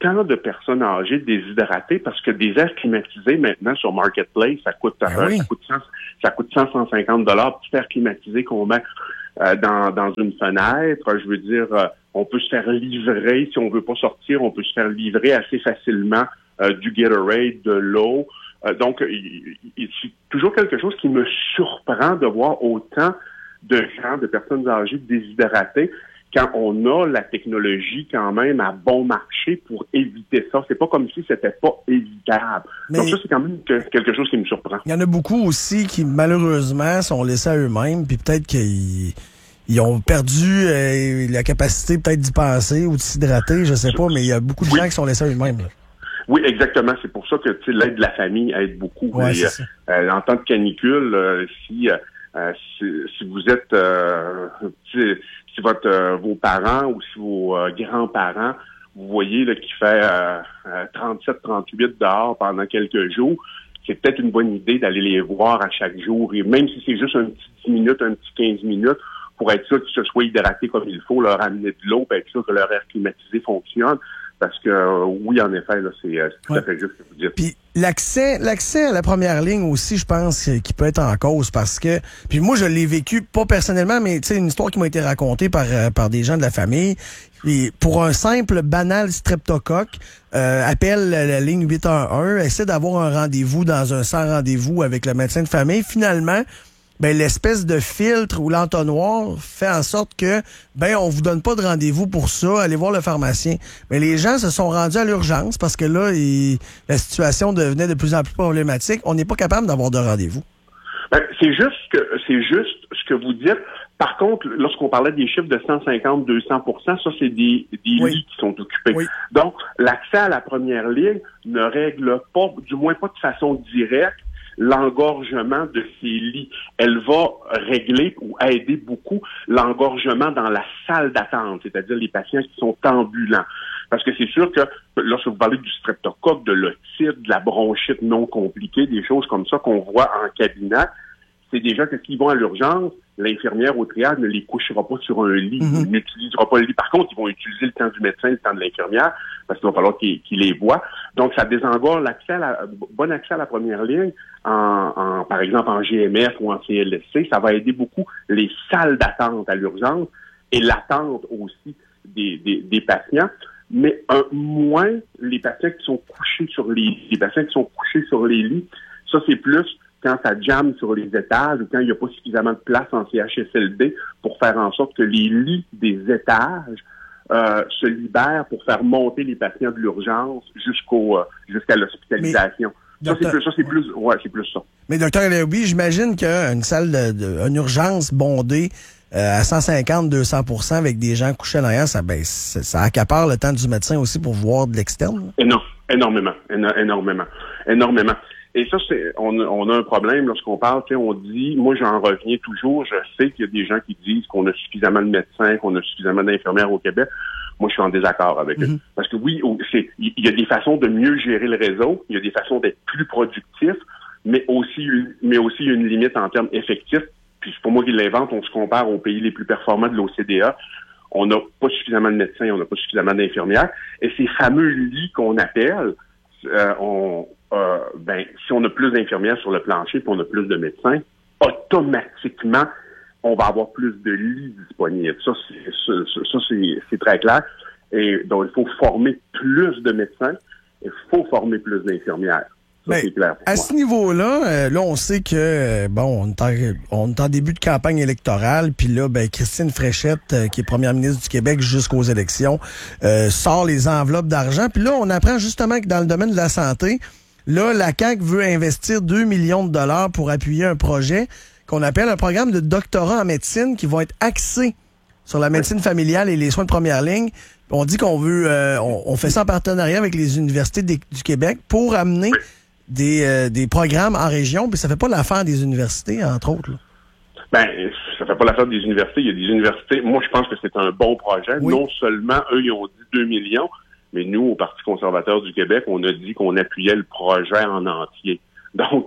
autant de personnes âgées déshydratées parce que des airs climatisés maintenant sur Marketplace, ça coûte, ben euh, oui. ça coûte cent, ça coûte cent, cent cinquante dollars. Petit air climatisé qu'on met euh, dans, dans une fenêtre. Je veux dire, euh, on peut se faire livrer, si on veut pas sortir, on peut se faire livrer assez facilement euh, du Gatorade, de l'eau. Euh, donc, il, il, c'est toujours quelque chose qui me surprend de voir autant de gens, de personnes âgées déshydratées, quand on a la technologie quand même à bon marché pour éviter ça. C'est pas comme si c'était pas évitable. Mais donc ça, c'est quand même que, quelque chose qui me surprend. Il y en a beaucoup aussi qui, malheureusement, sont laissés à eux-mêmes, puis peut-être qu'ils ils ont perdu euh, la capacité peut-être d'y penser ou de s'hydrater, je sais pas, mais il y a beaucoup de oui. gens qui sont laissés à eux-mêmes. Là. Oui, exactement. C'est pour ça que l'aide de la famille aide beaucoup. Ouais, Et, euh, en temps de canicule, euh, si, euh, si si vous êtes euh, si, si votre euh, vos parents ou si vos euh, grands-parents, vous voyez là, qu'il fait euh, trente-sept trente-huit dehors pendant quelques jours, c'est peut-être une bonne idée d'aller les voir à chaque jour. Et même si c'est juste un petit dix minutes, un petit quinze minutes, pour être sûr qu'ils se soient hydratés comme il faut, leur amener de l'eau, pour être sûr que leur air climatisé fonctionne. Parce que euh, oui, en effet, là, c'est, c'est tout ouais. à fait juste ce que vous dites. Puis l'accès, l'accès à la première ligne aussi, je pense, qui peut être en cause parce que. Puis moi, je l'ai vécu pas personnellement, mais tu sais, une histoire qui m'a été racontée par euh, par des gens de la famille. Et pour un simple banal streptocoque, euh, appelle la, la ligne huit un un, essaie d'avoir un rendez-vous dans un sans rendez-vous avec le médecin de famille. Finalement, ben l'espèce de filtre ou l'entonnoir fait en sorte que ben on vous donne pas de rendez-vous pour ça, allez voir le pharmacien. Mais les gens se sont rendus à l'urgence parce que là, il, la situation devenait de plus en plus problématique. On n'est pas capable d'avoir de rendez-vous. Ben, c'est juste que c'est juste ce que vous dites. Par contre, lorsqu'on parlait des chiffres de cent cinquante à deux cents pour cent, ça c'est des, des oui. lits qui sont occupés. Oui. Donc, l'accès à la première ligne ne règle pas, du moins pas de façon directe, l'engorgement de ces lits. Elle va régler ou aider beaucoup l'engorgement dans la salle d'attente, c'est-à-dire les patients qui sont ambulants. Parce que c'est sûr que lorsque vous parlez du streptocoque, de l'otite, de la bronchite non compliquée, des choses comme ça qu'on voit en cabinet, c'est des gens qui vont à l'urgence, l'infirmière au triage ne les couchera pas sur un lit, mm-hmm. n'utilisera pas le lit. Par contre, ils vont utiliser le temps du médecin, le temps de l'infirmière, parce qu'il va falloir qu'ils, qu'ils les voient. Donc, ça désengorge l'accès à la, bon accès à la première ligne, en, en par exemple en G M F ou en C L S C. Ça va aider beaucoup les salles d'attente à l'urgence et l'attente aussi des, des, des patients. Mais un, moins les patients qui sont couchés sur les, les patients qui sont couchés sur les lits. Ça, c'est plus quand ça jamme sur les étages ou quand il n'y a pas suffisamment de place en C H S L D pour faire en sorte que les lits des étages euh, se libèrent pour faire monter les patients de l'urgence jusqu'au euh, jusqu'à l'hospitalisation. Mais, ça, docteur, c'est plus, ça, c'est plus, ouais, c'est plus ça. Mais docteur Elerby, j'imagine qu'une salle de, de une urgence bondée euh, à cent cinquante à deux cents pour cent avec des gens couchés à l'arrière, ça, ben, ça, ça accapare le temps du médecin aussi pour voir de l'externe. Énorme, énormément, énormément, énormément. Et ça, c'est, on, on a un problème lorsqu'on parle, tu sais, on dit, moi j'en reviens toujours, je sais qu'il y a des gens qui disent qu'on a suffisamment de médecins, qu'on a suffisamment d'infirmières au Québec. Moi, je suis en désaccord avec mm-hmm. eux. Parce que oui, c'est, il y a des façons de mieux gérer le réseau, il y a des façons d'être plus productif, mais aussi, mais aussi il y a une limite en termes effectifs. Puis c'est pas moi qui l'invente, on se compare aux pays les plus performants de l'O C D A. On n'a pas suffisamment de médecins, on n'a pas suffisamment d'infirmières. Et ces fameux lits qu'on appelle, euh, on Euh, ben, si on a plus d'infirmières sur le plancher et on a plus de médecins, automatiquement, on va avoir plus de lits disponibles. Ça, c'est, ça, ça c'est, c'est très clair. Et donc, il faut former plus de médecins et il faut former plus d'infirmières. Ça, mais c'est clair. À ce niveau-là, euh, là, on sait que, euh, bon, on est, en, on est en début de campagne électorale, puis là, ben, Christine Fréchette, euh, qui est première ministre du Québec jusqu'aux élections, euh, sort les enveloppes d'argent. Puis là, on apprend justement que dans le domaine de la santé, là, la C A Q veut investir deux millions de dollars pour appuyer un projet qu'on appelle un programme de doctorat en médecine qui va être axé sur la médecine familiale et les soins de première ligne. On dit qu'on veut, euh, on, on fait ça en partenariat avec les universités des, du Québec pour amener des, euh, des programmes en région, puis ça fait pas l'affaire des universités, entre autres. Là. Ben, ça fait pas l'affaire des universités. Il y a des universités. Moi, je pense que c'est un bon projet. Oui. Non seulement eux, ils ont dit deux millions, mais nous, au Parti conservateur du Québec, on a dit qu'on appuyait le projet en entier. Donc, euh,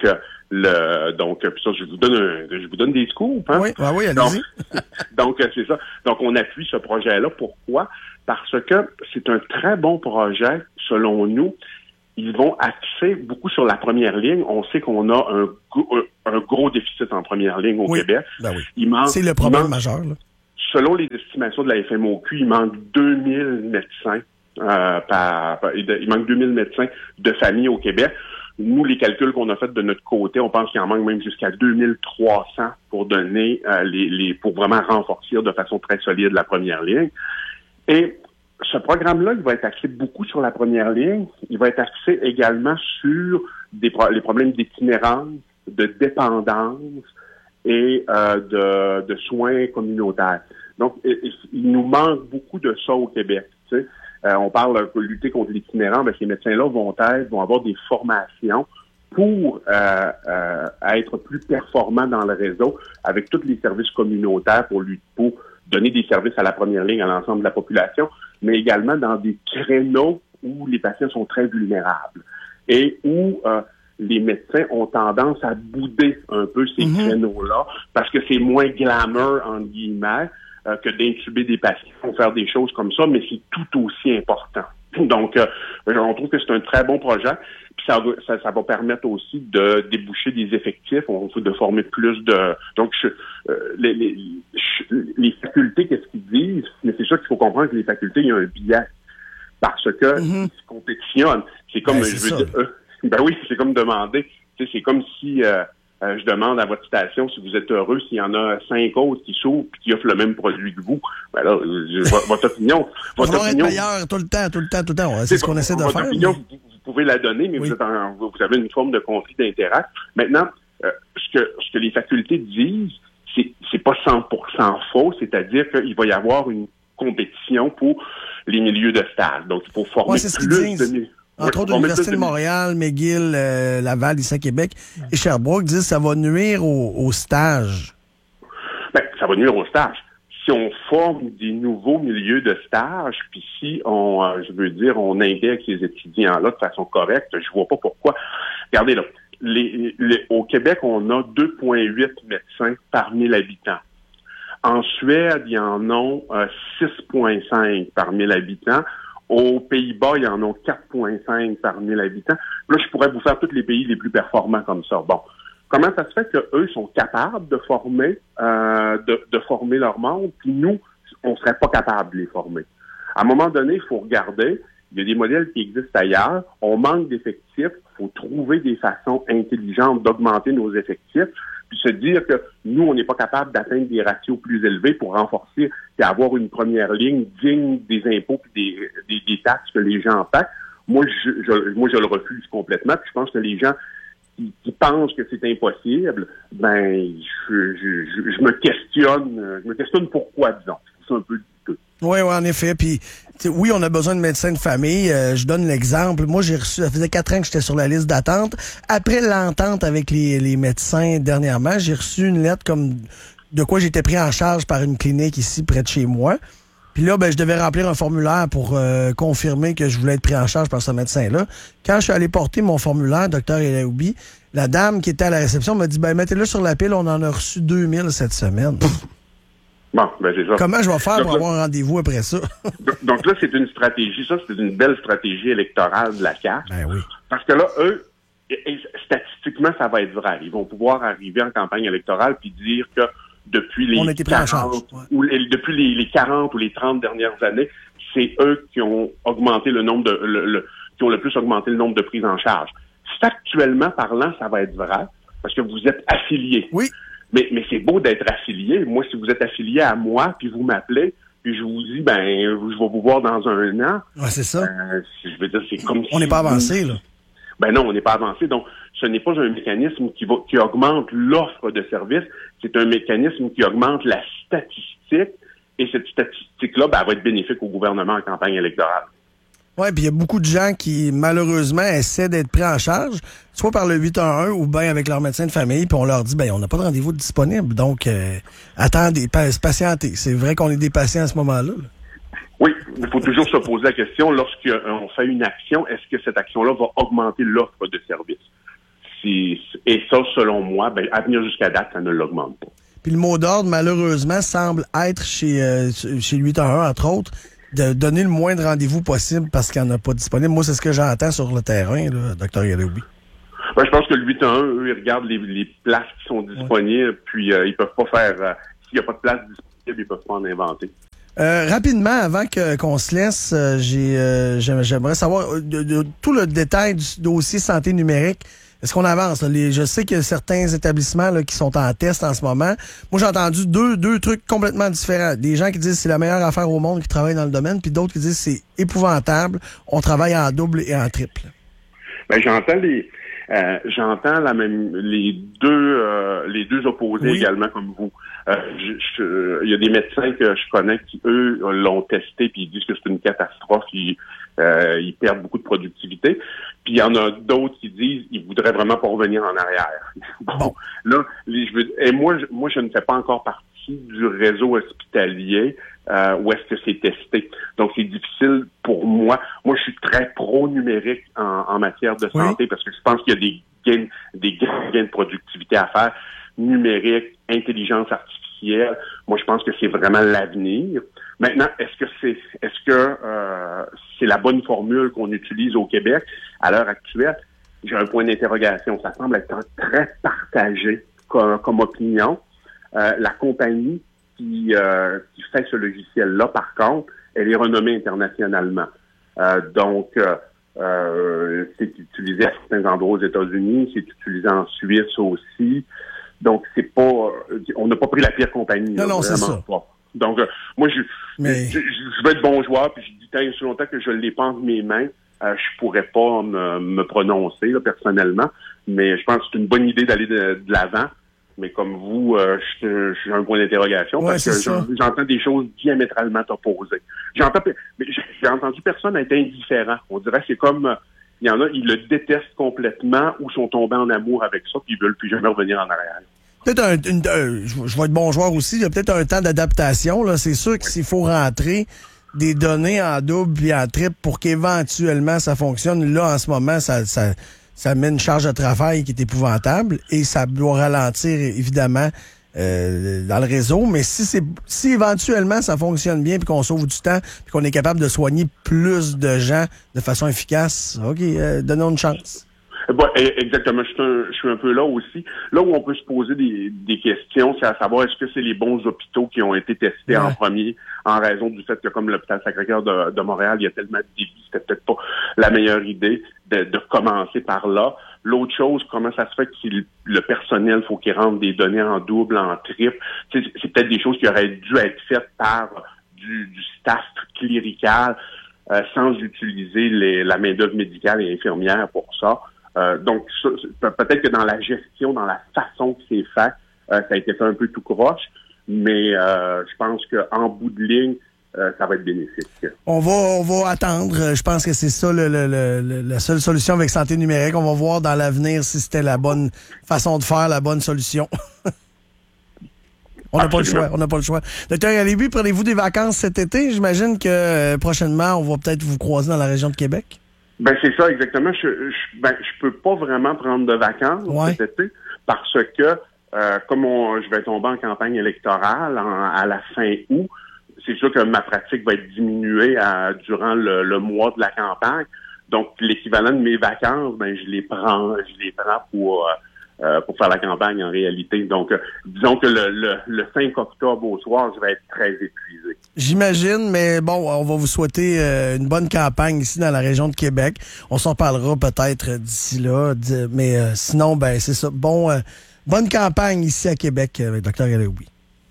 Le, donc, puis ça, je vous donne un, je vous donne des scoops. Hein? Oui, ah oui, allez-y. Donc, donc c'est ça. Donc, on appuie ce projet-là. Pourquoi? Parce que c'est un très bon projet, selon nous. Ils vont axer beaucoup sur la première ligne. On sait qu'on a un, un gros déficit en première ligne au oui. Québec. Ben oui. Il manque, c'est le problème manque, majeur. Là. Selon les estimations de la F M O Q, il manque deux mille médecins. Euh, par, par, il manque deux mille médecins de famille au Québec. Nous, les calculs qu'on a faits de notre côté, on pense qu'il en manque même jusqu'à deux mille trois cents pour donner euh, les, les pour vraiment renforcer de façon très solide la première ligne. Et ce programme-là, il va être axé beaucoup sur la première ligne. Il va être axé également sur des pro- les problèmes d'itinérance, de dépendance et euh, de, de soins communautaires. Donc, il, il nous manque beaucoup de ça au Québec. Tu sais. Euh, on parle de lutter contre l'itinérant, ben, ces médecins-là vont être, vont avoir des formations pour euh, euh, être plus performants dans le réseau avec tous les services communautaires pour lui pour donner des services à la première ligne à l'ensemble de la population, mais également dans des créneaux où les patients sont très vulnérables et où euh, les médecins ont tendance à bouder un peu ces mm-hmm. créneaux-là parce que c'est moins glamour, entre guillemets, euh, que d'intuber des patients ou faire des choses comme ça, mais c'est tout aussi important. Donc, euh, on trouve que c'est un très bon projet. Puis ça va, ça, ça va permettre aussi de déboucher des effectifs, on de former plus de... Donc, je, euh, les, les, je, les facultés, qu'est-ce qu'ils disent? Mais c'est sûr qu'il faut comprendre que les facultés, il y a un biais. Parce que mm-hmm. ils compétitionnent. C'est comme... Ben, je c'est veux dire, euh, ben oui, c'est comme demander... Tu sais, c'est comme si... Euh, Euh, je demande à votre station si vous êtes heureux, s'il y en a cinq autres qui s'ouvrent et qui offrent le même produit que vous. Ben là, je, votre opinion... votre on va opinion, être meilleur tout le temps, tout le temps, tout le temps. C'est ce qu'on essaie de votre faire. Opinion, mais... vous, vous pouvez la donner, mais oui. vous, êtes en, vous avez une forme de conflit d'intérêt. Maintenant, euh, ce que ce que les facultés disent, c'est c'est pas cent pour cent faux, c'est-à-dire qu'il va y avoir une compétition pour les milieux de stage. Donc, il faut former ouais, c'est ce plus qu'ils disent. de... Entre autres, l'Université de Montréal, McGill, euh, Laval, ici à Québec et Sherbrooke disent que ça va nuire au, au stage. Ben, ça va nuire au stage. Si on forme des nouveaux milieux de stage, puis si on, euh, je veux dire, on indexe ces étudiants-là de façon correcte, je vois pas pourquoi. Regardez là, les, les, au Québec, on a deux virgule huit médecins par mille habitants. En Suède, il y en a euh, six virgule cinq par mille habitants. Aux Pays-Bas, il y en a quatre virgule cinq par mille habitants. Là, je pourrais vous faire tous les pays les plus performants comme ça. Bon, comment ça se fait qu'eux sont capables de former, euh, de, de former leur monde, puis nous, on serait pas capables de les former? À un moment donné, il faut regarder. Il y a des modèles qui existent ailleurs. On manque d'effectifs. Il faut trouver des façons intelligentes d'augmenter nos effectifs. Puis se dire que nous, on n'est pas capable d'atteindre des ratios plus élevés pour renforcer et avoir une première ligne digne des impôts et des, des, des taxes que les gens paient. Moi, je, je, moi, je le refuse complètement. Puis je pense que les gens qui, qui pensent que c'est impossible, ben, je, je, je, je me questionne, je me questionne pourquoi, disons. C'est un peu douteux. Oui, oui, en effet. Puis, oui, on a besoin de médecins de famille. Euh, je donne l'exemple. Moi, j'ai reçu, ça faisait quatre ans que j'étais sur la liste d'attente. Après l'entente avec les, les médecins dernièrement, j'ai reçu une lettre comme de quoi j'étais pris en charge par une clinique ici près de chez moi. Puis là, ben, je devais remplir un formulaire pour euh, confirmer que je voulais être pris en charge par ce médecin-là. Quand je suis allé porter mon formulaire, docteur Elaoubi, la dame qui était à la réception m'a dit, ben, mettez-le sur la pile, on en a reçu deux mille cette semaine. Bon, ben c'est ça. Comment je vais faire donc, pour là, avoir un rendez-vous après ça? donc, donc là, c'est une stratégie, ça, c'est une belle stratégie électorale de la C A Q. Ben oui. Parce que là, eux, et, et, statistiquement, ça va être vrai. Ils vont pouvoir arriver en campagne électorale puis dire que depuis les On a été pris en charge, quarante, ou les, depuis les, les quarante ou les trente dernières années, c'est eux qui ont augmenté le nombre de le, le, qui ont le plus augmenté le nombre de prises en charge. Factuellement parlant, ça va être vrai, parce que vous êtes affiliés. Oui. Mais, mais c'est beau d'être affilié. Moi, si vous êtes affilié à moi, puis vous m'appelez, puis je vous dis, ben, je vais vous voir dans un an. Ouais, c'est ça. Euh, je veux dire, c'est comme On n'est si pas avancé, là. Ben non, on n'est pas avancé. Donc, ce n'est pas un mécanisme qui va, qui augmente l'offre de services. C'est un mécanisme qui augmente la statistique. Et cette statistique-là, ben, elle va être bénéfique au gouvernement en campagne électorale. Oui, puis il y a beaucoup de gens qui, malheureusement, essaient d'être pris en charge, soit par le huit un un ou bien avec leur médecin de famille, puis on leur dit, ben on n'a pas de rendez-vous disponible, donc euh, attendez, patientez. C'est vrai qu'on est des patients à ce moment-là. Là. Oui, il faut toujours se poser la question, lorsqu'on fait une action, est-ce que cette action-là va augmenter l'offre de services? c'est, et ça, selon moi, ben, à venir jusqu'à date, ça ne l'augmente pas. Puis le mot d'ordre, malheureusement, semble être chez, euh, chez huit un un, entre autres, de donner le moins de rendez-vous possible parce qu'il n'y en a pas disponible. Moi, c'est ce que j'entends sur le terrain, là, docteur Yaloubi. Ben, je pense que le huit un un, eux, ils regardent les, les places qui sont disponibles, ouais. puis euh, ils peuvent pas faire... Euh, s'il n'y a pas de place disponible, ils peuvent pas en inventer. Euh, rapidement, avant que, qu'on se laisse, euh, j'ai, euh, j'aimerais savoir de, de, tout le détail du dossier santé numérique. Est-ce qu'on avance? Là? Les, je sais qu'il y a certains établissements là, qui sont en test en ce moment. Moi, j'ai entendu deux, deux trucs complètement différents. Des gens qui disent que c'est la meilleure affaire au monde qui travaillent dans le domaine, puis d'autres qui disent que c'est épouvantable. On travaille en double et en triple. Ben, j'entends les... Euh, j'entends la même les deux euh, les deux opposés oui. également comme vous. Euh, je, je, il y a des médecins que je connais qui eux l'ont testé puis ils disent que c'est une catastrophe, ils, euh, ils perdent beaucoup de productivité. Puis il y en a d'autres qui disent qu'ils voudraient vraiment pas revenir en arrière. Bon, là, les, je veux, et moi, je, moi je ne fais pas encore partie du réseau hospitalier euh, où est-ce que c'est testé. Donc, c'est difficile pour moi. Moi, je suis très pro-numérique en, en matière de santé oui. parce que je pense qu'il y a des gains, des gains de productivité à faire. Numérique, intelligence artificielle. Moi, je pense que c'est vraiment l'avenir. Maintenant, est-ce que c'est est-ce que euh, c'est la bonne formule qu'on utilise au Québec à l'heure actuelle? J'ai un point d'interrogation. Ça semble être très partagé comme, comme opinion. Euh, la compagnie qui, euh, qui fait ce logiciel-là, par contre, elle est renommée internationalement. Euh, donc, euh, euh, c'est utilisé à certains endroits aux États-Unis, c'est utilisé en Suisse aussi. Donc, c'est pas, on n'a pas pris la pire compagnie. Non, là, non, c'est ça. Pas. Donc, euh, moi, je, Mais... je, je, je veux être bon joueur, puis je dis tant aussi longtemps que je l'ai pas entre mes mains, euh, je pourrais pas me, me prononcer là, personnellement. Mais je pense que c'est une bonne idée d'aller de, de l'avant. Mais comme vous, euh, je, je, j'ai un point d'interrogation ouais, parce que j'en, j'entends des choses diamétralement opposées. J'entends, mais j'ai entendu personne être indifférent. On dirait que c'est comme, il y en a, ils le détestent complètement ou sont tombés en amour avec ça puis ils veulent plus jamais revenir en arrière. Peut-être un, une, un je, je vais être bon joueur aussi, il y a peut-être un temps d'adaptation. Là. C'est sûr que s'il faut rentrer des données en double et en triple pour qu'éventuellement ça fonctionne, là, en ce moment, ça... ça ça met une charge de travail qui est épouvantable et ça doit ralentir, évidemment, euh, dans le réseau. Mais si c'est si éventuellement ça fonctionne bien puis qu'on sauve du temps puis qu'on est capable de soigner plus de gens de façon efficace, OK, euh, donnons une chance. Bon, exactement. Je suis, un, je suis un peu là aussi. Là où on peut se poser des, des questions, c'est à savoir est-ce que c'est les bons hôpitaux qui ont été testés ouais. en premier en raison du fait que comme l'hôpital Sacré-Cœur de, de Montréal, il y a tellement de débits, c'était peut-être pas la meilleure idée de, de commencer par là. L'autre chose, comment ça se fait que le, le personnel, faut qu'il rentre des données en double, en triple. C'est, c'est peut-être des choses qui auraient dû être faites par du, du staff clérical euh, sans utiliser les, la main-d'œuvre médicale et infirmière pour ça. Euh, donc, ça, peut-être que dans la gestion, dans la façon que c'est fait, euh, ça a été fait un peu tout croche, mais euh, je pense qu'en bout de ligne, euh, ça va être bénéfique. On va, on va attendre. Je pense que c'est ça le, le, le, la seule solution avec Santé numérique. On va voir dans l'avenir si c'était la bonne façon de faire, la bonne solution. On n'a pas le choix. On n'a pas le choix. Docteur Yaloubi, prenez-vous des vacances cet été? J'imagine que euh, prochainement, on va peut-être vous croiser dans la région de Québec. Ben c'est ça exactement. Je, je ben je peux pas vraiment prendre de vacances ouais. cet été parce que euh, comme on, je vais tomber en campagne électorale en, à la fin août, c'est sûr que ma pratique va être diminuée à, durant le, le mois de la campagne. Donc l'équivalent de mes vacances, ben je les prends, je les prends pour euh, pour faire la campagne en réalité. Donc euh, disons que le, le, le cinq octobre au soir, je vais être très épuisé. J'imagine, mais bon, on va vous souhaiter euh, une bonne campagne ici dans la région de Québec. On s'en parlera peut-être d'ici là, mais euh, sinon, ben c'est ça. Bon, euh, bonne campagne ici à Québec avec docteur Yaloubi.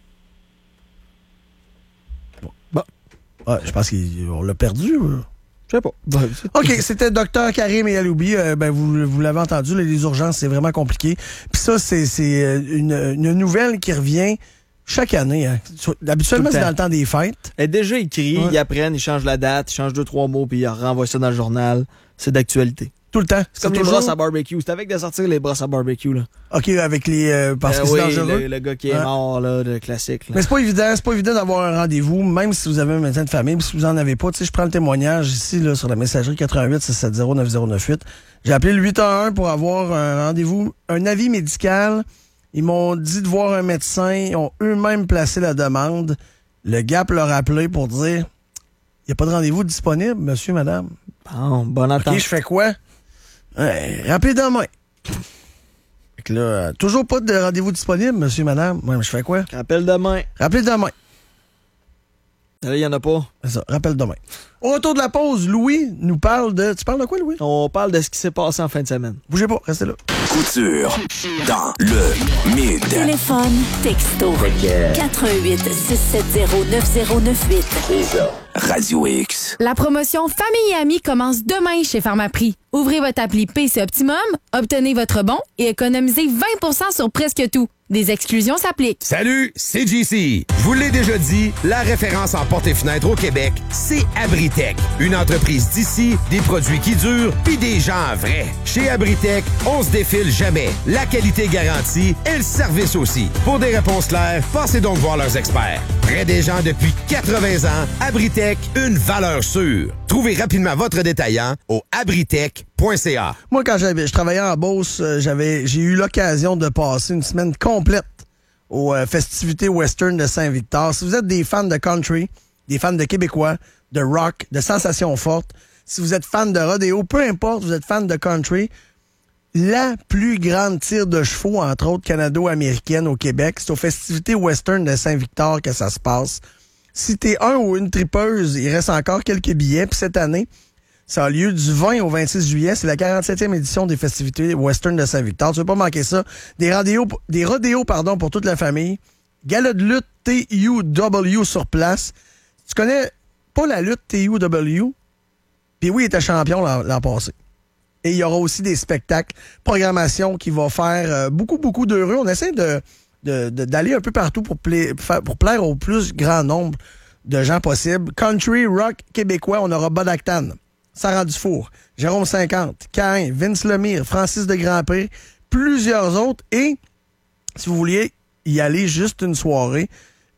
Bon. bon. Ouais, je pense qu'on l'a perdu. Euh. Je sais pas. OK, c'était docteur Karim Yaloubi. Euh, ben, vous, vous l'avez entendu, les, les urgences, c'est vraiment compliqué. Puis ça, c'est, c'est une, une nouvelle qui revient chaque année. Hein. Habituellement, c'est dans le temps des fêtes. Elle est déjà écrit, ouais. Ils apprennent, ils changent la date, ils changent deux, trois mots, puis ils renvoient ça dans le journal. C'est d'actualité. Tout le temps. C'est comme toujours... les brosses à barbecue. C'est avec de sortir les brosses à barbecue, là. OK, avec les... Euh, parce euh, que oui, c'est dangereux. Le, le gars qui est hein? mort, là, de classique. Là. Mais c'est pas évident. C'est pas évident d'avoir un rendez-vous, même si vous avez un médecin de famille, puis si vous en avez pas. Tu sais, je prends le témoignage ici, là, sur la messagerie quatre-vingt-huit six cent soixante neuf zéro neuf huit. J'ai appelé le huit un un pour avoir un rendez-vous, un avis médical. Ils m'ont dit de voir un médecin. Ils ont eux-mêmes placé la demande. Le gap leur a appelé pour dire, il n'y a pas de rendez-vous disponible, monsieur, madame. Bon, bonne attente. OK, je fais quoi? Ouais, rappelez demain. Fait que là, euh, toujours pas de rendez-vous disponible, monsieur, madame. Ouais, mais je fais quoi? Rappelle demain. Rappelez demain. Là, il n'y en a pas. C'est ça, rappelle demain. Au retour de la pause, Louis nous parle de... Tu parles de quoi, Louis? On parle de ce qui s'est passé en fin de semaine. Bougez pas, restez là. Couture dans le Mid. Téléphone, texto. quatre un huit six sept zéro neuf zéro neuf huit. Radio X. La promotion Famille et Amis commence demain chez Pharmaprix. Ouvrez votre appli P C Optimum, obtenez votre bon et économisez vingt pour cent sur presque tout. Des exclusions s'appliquent. Salut, c'est J C. Je vous l'ai déjà dit, la référence en portes et fenêtres au Québec, c'est Abritech. Une entreprise d'ici, des produits qui durent, puis des gens vrais. Chez Abritech, on se défile jamais. La qualité garantie et le service aussi. Pour des réponses claires, passez donc voir leurs experts. Près des gens depuis quatre-vingts ans, Abritech, une valeur sûre. Trouvez rapidement votre détaillant au abritech point c a. Moi, quand j'avais, je travaillais en Beauce, j'avais, j'ai eu l'occasion de passer une semaine complète aux euh, festivités western de Saint-Victor. Si vous êtes des fans de country, des fans de québécois, de rock, de sensations fortes, si vous êtes fan de rodéo, peu importe, vous êtes fan de country, la plus grande tire de chevaux, entre autres canado-américaine au Québec, c'est aux festivités western de Saint-Victor que ça se passe. Si t'es un ou une tripeuse, il reste encore quelques billets. Puis cette année, ça a lieu du vingt au vingt-six juillet. C'est la quarante-septième édition des festivités western de Saint-Victor. Tu veux pas manquer ça. Des rodéos, des rodéos pardon, pour toute la famille. Gala de lutte T U W sur place. Tu connais pas la lutte T U W? Puis oui, il était champion l'an, l'an passé. Et il y aura aussi des spectacles, programmation qui va faire euh, beaucoup, beaucoup d'heureux. On essaie de... De, de, d'aller un peu partout pour, pla- pour plaire au plus grand nombre de gens possible. Country, rock, québécois, on aura Bod Actan, Sarah Dufour, Jérôme cinquante, Cain, Vince Lemire, Francis de Grandpré, plusieurs autres. Et si vous vouliez y aller juste une soirée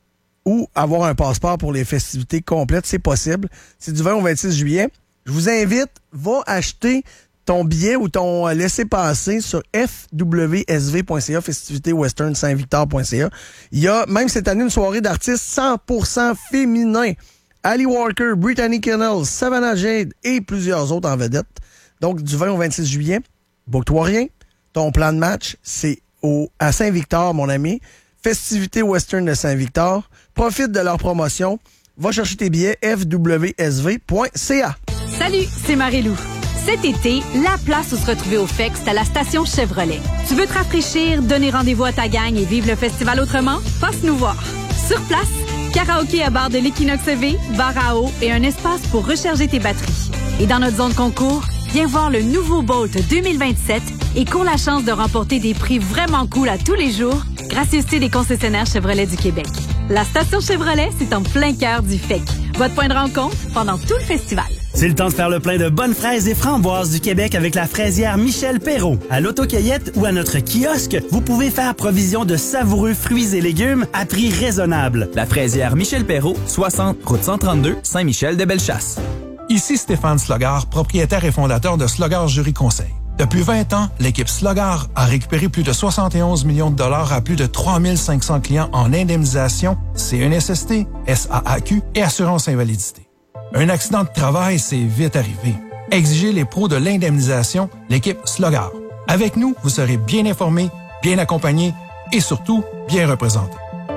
ou avoir un passeport pour les festivités complètes, c'est possible. C'est du vingt au vingt-six juillet. Je vous invite, va acheter ton billet ou ton laissez-passer sur f w s v point c a, festivité western saint victor point c a. Il y a même cette année une soirée d'artistes cent pour cent féminins. Ali Walker, Brittany Kennel, Savannah Jade et plusieurs autres en vedette. Donc, du vingt au vingt-six juillet, book-toi rien. Ton plan de match, c'est au, à Saint-Victor, mon ami. Festivité western de Saint-Victor. Profite de leur promotion. Va chercher tes billets, f w s v point c a. Salut, c'est Marie-Lou. Cet été, la place où se retrouver au F E C, c'est à la station Chevrolet. Tu veux te rafraîchir, donner rendez-vous à ta gang et vivre le festival autrement? Passe nous voir. Sur place, karaoké à bar de l'Equinox E V, bar à eau et un espace pour recharger tes batteries. Et dans notre zone concours, viens voir le nouveau Bolt deux mille vingt-sept et cours la chance de remporter des prix vraiment cool à tous les jours, gracieuseté des concessionnaires Chevrolet du Québec. La station Chevrolet, c'est en plein cœur du F E C. Votre point de rencontre pendant tout le festival. C'est le temps de faire le plein de bonnes fraises et framboises du Québec avec la fraisière Michel Perrault. À l'autocueillette ou à notre kiosque, vous pouvez faire provision de savoureux fruits et légumes à prix raisonnable. La fraisière Michel Perrault, soixante, route cent trente-deux, Saint-Michel-de-Bellechasse. Ici Stéphane Slogard, propriétaire et fondateur de Slogard Jury Conseil. Depuis vingt ans, l'équipe Slogard a récupéré plus de soixante et onze millions de dollars à plus de trois mille cinq cents clients en indemnisation, C N S S T, S A A Q et assurance invalidité. Un accident de travail, c'est vite arrivé. Exigez les pros de l'indemnisation, l'équipe Slogard. Avec nous, vous serez bien informé, bien accompagné et surtout, bien représenté.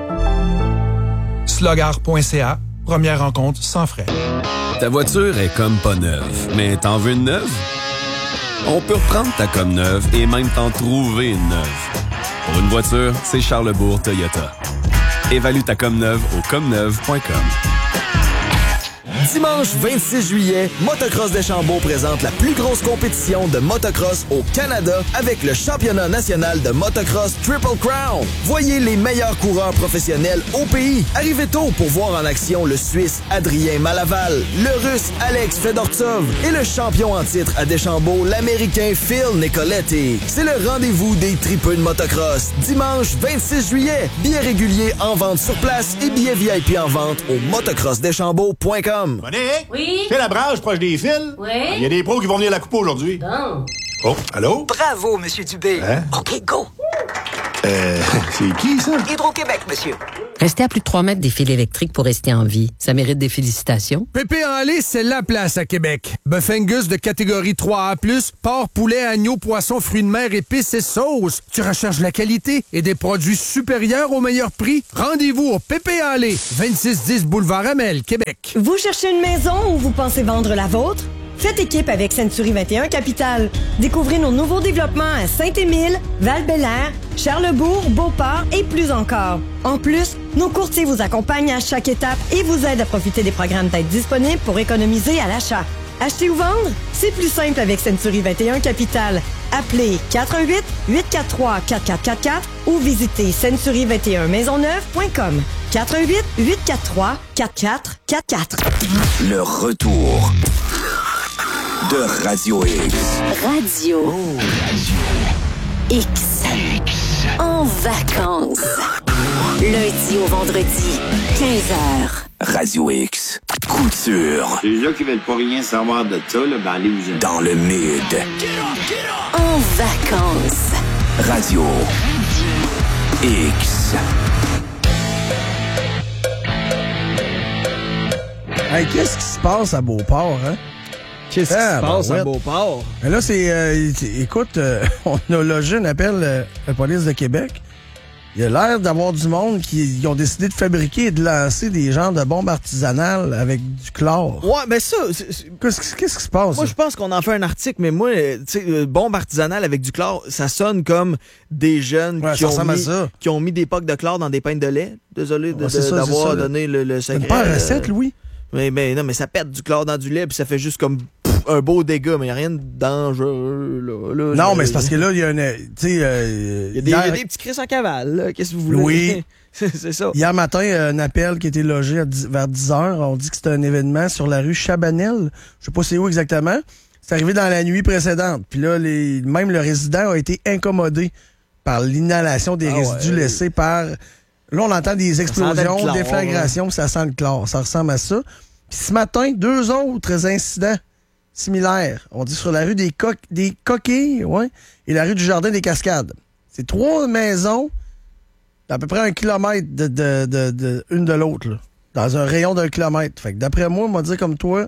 slogard point c a, première rencontre sans frais. Ta voiture est comme pas neuve, mais t'en veux une neuve? On peut reprendre ta comme neuve et même t'en trouver une neuve. Pour une voiture, c'est Charlesbourg Toyota. Évalue ta comme neuve au comme neuve point com. Dimanche vingt-six juillet, Motocross Deschambault présente la plus grosse compétition de motocross au Canada avec le championnat national de motocross Triple Crown. Voyez les meilleurs coureurs professionnels au pays. Arrivez tôt pour voir en action le Suisse Adrien Malaval, le Russe Alex Fedortsov et le champion en titre à Deschambault, l'Américain Phil Nicoletti. C'est le rendez-vous des tripeux de motocross. Dimanche vingt-six juillet, billets réguliers en vente sur place et billets V I P en vente au motocross deschambault point com. Monique? Oui? C'est la branche proche des fils? Oui? Il y a des pros qui vont venir la couper aujourd'hui. Bon. Oh, allô? Bravo, Monsieur Dubé. Hein? OK, go. Euh, c'est qui, ça? Hydro-Québec, monsieur. Rester à plus de trois mètres des fils électriques pour rester en vie. Ça mérite des félicitations. Pépé en lait, c'est la place à Québec. Bœuf Angus de catégorie trois A plus, porc, poulet, agneau, poisson, fruits de mer, épices et sauces. Tu recherches la qualité et des produits supérieurs au meilleur prix? Rendez-vous au Pépé en lait, vingt-six dix Boulevard Amel, Québec. Vous cherchez une maison ou vous pensez vendre la vôtre? Faites équipe avec Century vingt et un Capital. Découvrez nos nouveaux développements à Saint-Émile, Val-Bélair, Charlesbourg, Beauport et plus encore. En plus, nos courtiers vous accompagnent à chaque étape et vous aident à profiter des programmes d'aide disponibles pour économiser à l'achat. Acheter ou vendre? C'est plus simple avec Century vingt et un Capital. Appelez quatre un huit, huit quatre trois, quatre quatre quatre quatre ou visitez century vingt et un maisonneuve point com. quatre un huit, huit quatre trois, quatre quatre quatre quatre. Le retour de Radio X. Radio X. En vacances. Lundi au vendredi, quinze heures. Radio X. Couture. Les gens qui veulent pas rien savoir de ça, là, ben allez-vous. Dans le mid. En vacances. Radio X. Hey, qu'est-ce qui se passe à Beauport, hein? Qu'est-ce qui ah, se passe ben, à Beauport? Ben là, c'est... Euh, écoute, euh, on a logé un appel euh, à la police de Québec. Il y a l'air d'avoir du monde qui ils ont décidé de fabriquer et de lancer des genres de bombes artisanales avec du chlore. Ouais, ben ça... Qu'est-ce, qu'est-ce qui se passe? Moi, je pense qu'on en fait un article, mais moi, tu sais, bombe artisanale avec du chlore, ça sonne comme des jeunes ouais, qui, ont mis, ça. qui ont mis des pocs de chlore dans des pintes de lait. Désolé de, ouais, de, ça, d'avoir ça, donné le, le secret. C'est pas une recette, Louis? Mais, mais non, mais ça pète du chlore dans du lait, puis ça fait juste comme pff, un beau dégât, mais il n'y a rien de dangereux. Là, là, non, là, mais c'est parce que là, il y a une. Tu sais. Euh, il y, y a des petits cris en cavale, là. Qu'est-ce que vous voulez? Oui. c'est ça. Hier matin, un appel qui a été logé à dix, vers dix heures. On dit que c'était un événement sur la rue Chabanel. Je sais pas c'est où exactement. C'est arrivé dans la nuit précédente. Puis là, les, même le résident a été incommodé par l'inhalation des ah résidus ouais, laissés par. Là, on entend des explosions, chlore, déflagrations, puis ça sent le chlore. Ça ressemble à ça. Puis ce matin, deux autres incidents similaires. On dit sur la rue des, Co- des Coquilles, ouais, et la rue du Jardin des Cascades. C'est trois maisons d'à peu près un kilomètre de, de, de, de une de l'autre, là, dans un rayon d'un kilomètre. Fait que d'après moi, on va dire comme toi,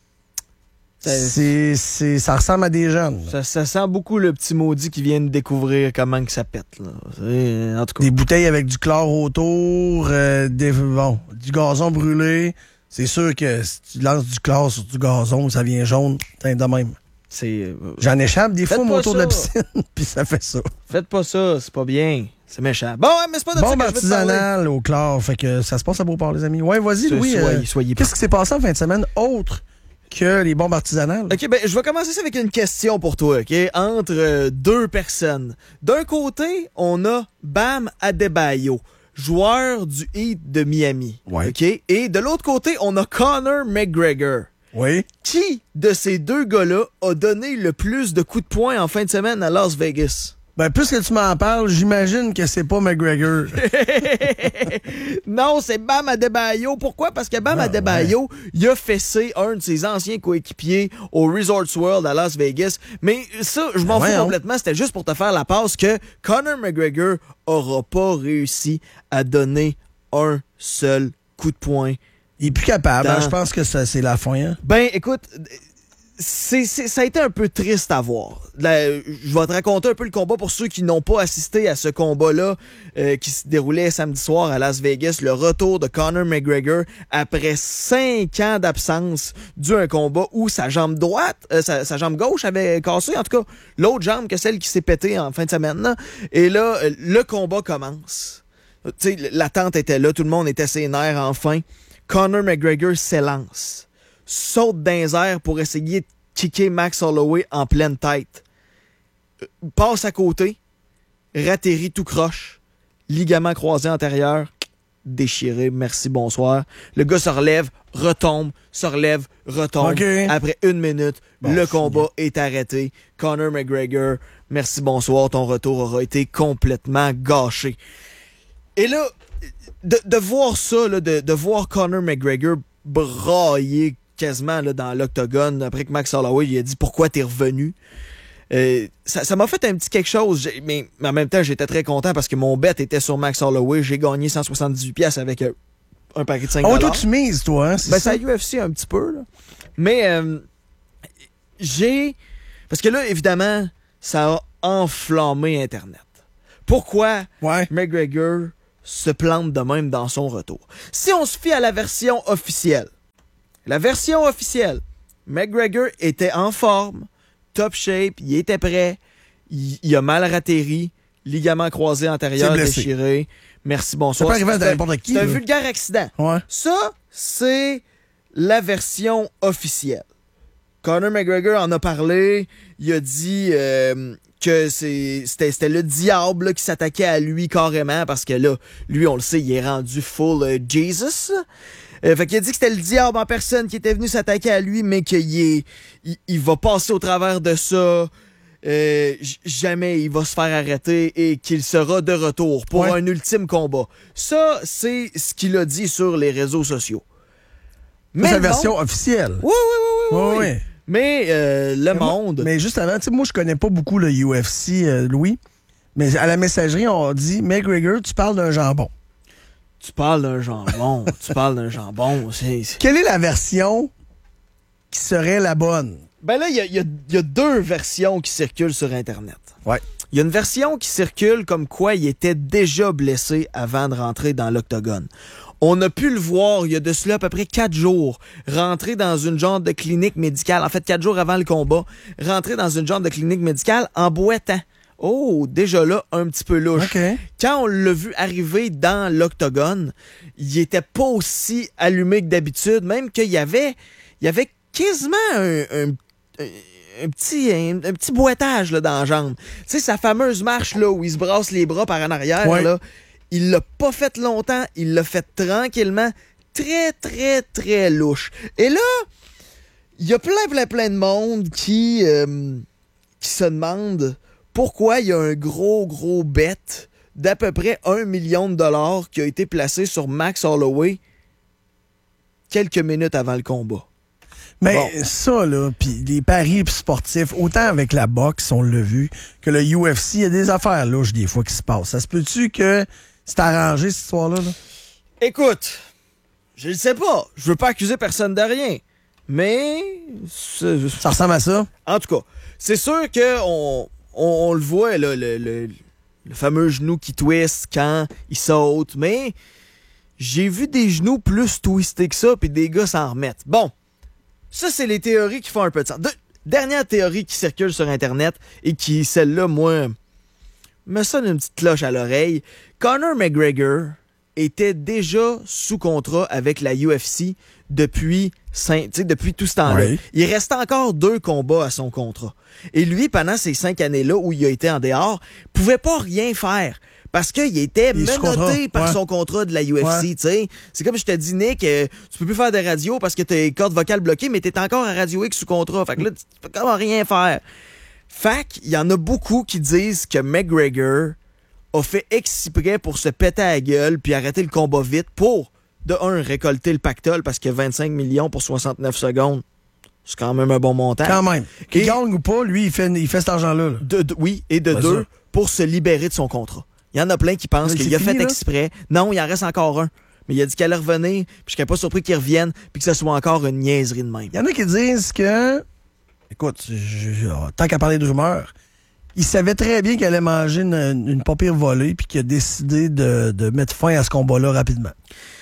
c'est, c'est, ça ressemble à des jeunes. Ça, ça sent beaucoup le petit maudit qui vient de découvrir comment que ça pète. Là. C'est, en tout cas. Des bouteilles avec du chlore autour, euh, des, bon, du gazon brûlé. C'est sûr que si tu lances du chlore sur du gazon, ça vient jaune, de même. C'est, euh, J'en échappe des fois autour ça. de la piscine, puis ça fait ça. Faites pas ça, c'est pas bien. C'est méchant. Bon, ouais, mais c'est pas de Bombe ça que artisanale au chlore, fait que ça se passe à Beauport, les amis. Ouais, vas-y, Ce, Louis. soyez, euh, soyez qu'est-ce qui s'est passé en fin de semaine autre que les bombes artisanales? OK, ben je vais commencer ça avec une question pour toi, OK? Entre euh, deux personnes. D'un côté, on a Bam Adebayo, joueur du Heat de Miami. Ouais. OK? Et de l'autre côté, on a Conor McGregor. Oui. Qui de ces deux gars-là a donné le plus de coups de poing en fin de semaine à Las Vegas? Ben, plus que tu m'en parles, j'imagine que c'est pas McGregor. Non, c'est Bam Adebayo. Pourquoi? Parce que Bam ah, Adebayo, ouais. il a fessé un de ses anciens coéquipiers au Resorts World à Las Vegas. Mais ça, je m'en ben fous ouais, complètement. C'était juste pour te faire la passe que Conor McGregor aura pas réussi à donner un seul coup de poing. Il est plus capable. Dans... Hein, je pense que ça, c'est la fin. Hein? Ben, écoute... C'est, c'est, ça a été un peu triste à voir. Là, je vais te raconter un peu le combat pour ceux qui n'ont pas assisté à ce combat-là euh, qui se déroulait samedi soir à Las Vegas. Le retour de Conor McGregor après cinq ans d'absence dû à un combat où sa jambe droite, euh, sa, sa jambe gauche avait cassé. En tout cas, l'autre jambe que celle qui s'est pétée en fin de semaine. Là. Et là, le combat commence. Tu sais, l'attente était là. Tout le monde était ses nerfs enfin. Conor McGregor s'élance. saute dans les airs pour essayer de kicker Max Holloway en pleine tête. Passe à côté, ratterrit tout croche, ligament croisé antérieur, déchiré, merci, bonsoir. Le gars se relève, retombe, se relève, retombe. Okay. Après une minute, bon, le combat est arrêté. Conor McGregor, merci, bonsoir, ton retour aura été complètement gâché. Et là, de, de voir ça, là, de, de voir Conor McGregor brailler quasiment là, dans l'octogone après que Max Holloway il a dit « Pourquoi t'es revenu? » Euh, ça, ça m'a fait un petit quelque chose, j'ai, mais, mais en même temps, j'étais très content parce que mon bet était sur Max Holloway. J'ai gagné cent soixante-dix-huit piastres avec euh, un paquet de cinq dollars. Oh, toi, tu mises, toi, hein? C'est ben, ça? c'est à U F C un petit peu, là. Mais, euh, j'ai... Parce que là, évidemment, ça a enflammé Internet. Pourquoi ouais. McGregor se plante de même dans son retour? Si on se fie à la version officielle, la version officielle, McGregor était en forme, top shape, il était prêt, il, il a mal ratterri, ligament croisé antérieur déchiré. Merci, bonsoir. Ça peut arriver à n'importe qui. C'est un là. vulgaire accident. Ouais. Ça, c'est la version officielle. Conor McGregor en a parlé, il a dit euh, que c'est, c'était, c'était le diable là, qui s'attaquait à lui carrément parce que là, lui, on le sait, il est rendu full euh, Jesus. Euh, fait qu'il a dit que c'était le diable en personne qui était venu s'attaquer à lui, mais qu'il est, il, il va passer au travers de ça. Euh, jamais il va se faire arrêter et qu'il sera de retour pour ouais. un ultime combat. Ça, c'est ce qu'il a dit sur les réseaux sociaux. Mais c'est la version officielle. Oui, oui, oui, oui. oui, oui. oui. Mais euh, le mais monde... Moi, mais juste avant, tu sais, moi, je connais pas beaucoup le U F C, euh, Louis, mais à la messagerie, on dit « McGregor, tu parles d'un jambon. » Tu parles d'un jambon. tu parles d'un jambon. C'est, c'est... Quelle est la version qui serait la bonne? Ben là, il y a, y, a, y a deux versions qui circulent sur Internet. Ouais. Il y a une version qui circule comme quoi il était déjà blessé avant de rentrer dans l'octogone. On a pu le voir, il y a de cela à peu près quatre jours, rentrer dans une genre de clinique médicale, en fait quatre jours avant le combat, rentrer dans une genre de clinique médicale en boitant. Oh, déjà là, un petit peu louche. Okay. Quand on l'a vu arriver dans l'octogone, il était pas aussi allumé que d'habitude, même qu'il y avait, il y avait quasiment un, un, un, un petit, un, un petit boitage là, dans la jambe. Tu sais, sa fameuse marche là où il se brasse les bras par en arrière, ouais. là, il l'a pas fait longtemps, il l'a fait tranquillement, très, très, très louche. Et là, il y a plein, plein, plein de monde qui, euh, qui se demande pourquoi il y a un gros, gros bet d'à peu près un million de dollars qui a été placé sur Max Holloway quelques minutes avant le combat. Mais bon. ça, là, pis les paris sportifs, autant avec la boxe, on l'a vu, que le U F C, il y a des affaires louches des fois qui se passent. Ça se peut-tu que c'est arrangé, cette histoire-là? Là? Écoute, je ne sais pas. Je veux pas accuser personne de rien. Mais... C'est... Ça ressemble à ça? En tout cas, c'est sûr que on, on, on le voit, là, le, le, le fameux genou qui twist quand il saute. Mais j'ai vu des genoux plus twistés que ça, puis des gars s'en remettent. Bon. Ça, c'est les théories qui font un peu de sens. De- dernière théorie qui circule sur Internet et qui, celle-là, moi, me sonne une petite cloche à l'oreille. Conor McGregor était déjà sous contrat avec la U F C depuis, cinq, depuis tout ce temps-là. Oui. Il restait encore deux combats à son contrat. Et lui, pendant ces cinq années-là où il a été en dehors, pouvait pas rien faire. Parce qu'il était il menotté par ouais. son contrat de la U F C, ouais. tu sais. C'est comme je te dis, Nick, euh, tu peux plus faire de radio parce que t'as les cordes vocales bloquées, mais t'es encore à Radio X sous contrat. Fait que là, tu peux comment rien faire. Fait qu'il y en a beaucoup qui disent que McGregor a fait exprès pour se péter à la gueule puis arrêter le combat vite pour, de un, récolter le pactole parce que vingt-cinq millions pour soixante-neuf secondes, c'est quand même un bon montant. Quand même. Qu'il Et, gagne ou pas, lui, il fait, il fait cet argent-là. Là. De, de, oui, et de Ben deux, ça. pour se libérer de son contrat. Il y en a plein qui pensent Mais qu'il c'est a fini, fait là? exprès. Non, il en reste encore un. Mais il a dit qu'elle allait revenir, puis je serais pas surpris qu'il revienne, puis que ce soit encore une niaiserie de même. Il y en a qui disent que... Écoute, je, je, tant qu'à parler de rumeurs, il savait très bien qu'il allait manger une, une pas pire volée, puis qu'il a décidé de, de mettre fin à ce combat-là rapidement.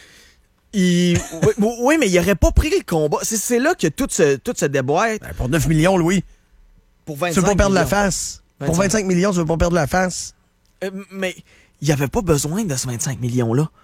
Il... oui, oui, mais il aurait pas pris le combat. C'est, c'est là que tout se, tout se déboîte. Ben, pour neuf millions, Louis. Pour vingt-cinq tu veux pas perdre millions. la face. vingt-cinq. Pour vingt-cinq millions, tu veux pas perdre la face. Euh, mais il avait pas besoin de ce vingt-cinq millions-là.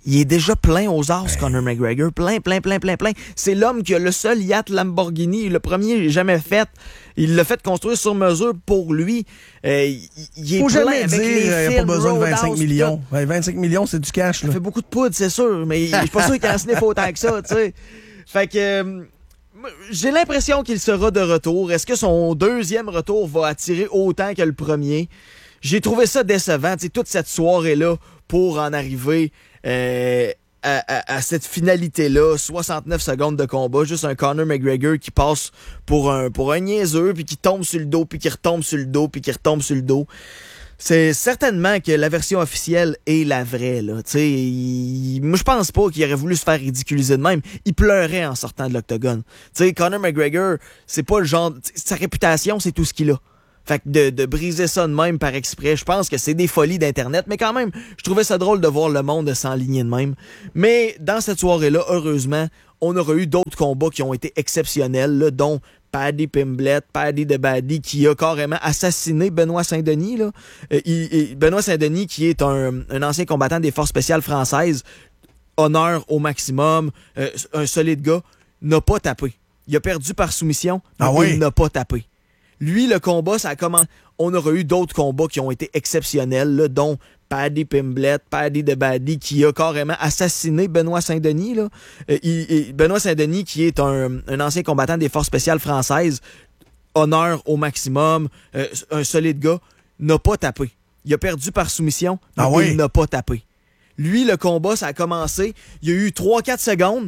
Il est déjà plein aux as, Conor McGregor. Plein, plein, plein, plein, plein. C'est l'homme qui a le seul yacht Lamborghini, le premier jamais fait. Il l'a fait construire sur mesure pour lui. Euh, il, il est Faut plein jamais avec dire les qu'il n'y a pas films, besoin de vingt-cinq Roadhouse, millions. Ouais, vingt-cinq millions, c'est du cash. Là. Ça fait beaucoup de poudre, c'est sûr, mais je suis pas sûr qu'il en sniffe autant que ça, tu sais. Fait que... Euh, j'ai l'impression qu'il sera de retour. Est-ce que son deuxième retour va attirer autant que le premier? J'ai trouvé ça décevant, tu sais, toute cette soirée-là pour en arriver euh, à, à, à cette finalité-là, soixante-neuf secondes de combat, juste un Conor McGregor qui passe pour un pour un niaiseux, puis qui tombe sur le dos, puis qui retombe sur le dos, puis qui retombe sur le dos. C'est certainement que la version officielle est la vraie, là. Tu sais, il... moi, je pense pas qu'il aurait voulu se faire ridiculiser de même. Il pleurait en sortant de l'octogone. Tu sais, Conor McGregor, c'est pas le genre... Sa réputation, c'est tout ce qu'il a. Fait que de, de briser ça de même par exprès, je pense que c'est des folies d'Internet, mais quand même, je trouvais ça drôle de voir le monde s'enligner de même. Mais dans cette soirée-là, heureusement, on aura eu d'autres combats qui ont été exceptionnels, là, dont Paddy Pimblett, Paddy the Baddy, qui a carrément assassiné Benoît Saint-Denis. Là. Euh, il, il, Benoît Saint-Denis, qui est un, un ancien combattant des forces spéciales françaises, honneur au maximum, euh, un solide gars, n'a pas tapé. Il a perdu par soumission, mais ah oui? Il n'a pas tapé. Lui, le combat, ça a commencé. On aura eu d'autres combats qui ont été exceptionnels, là, dont Paddy Pimblett, Paddy the Baddy, qui a carrément assassiné Benoît Saint-Denis. Là. Euh, il, il, Benoît Saint-Denis, qui est un, un ancien combattant des forces spéciales françaises, honneur au maximum, euh, un solide gars, n'a pas tapé. Il a perdu par soumission, mais ah oui? Il n'a pas tapé. Lui, le combat, ça a commencé, il y a eu trois quatre secondes,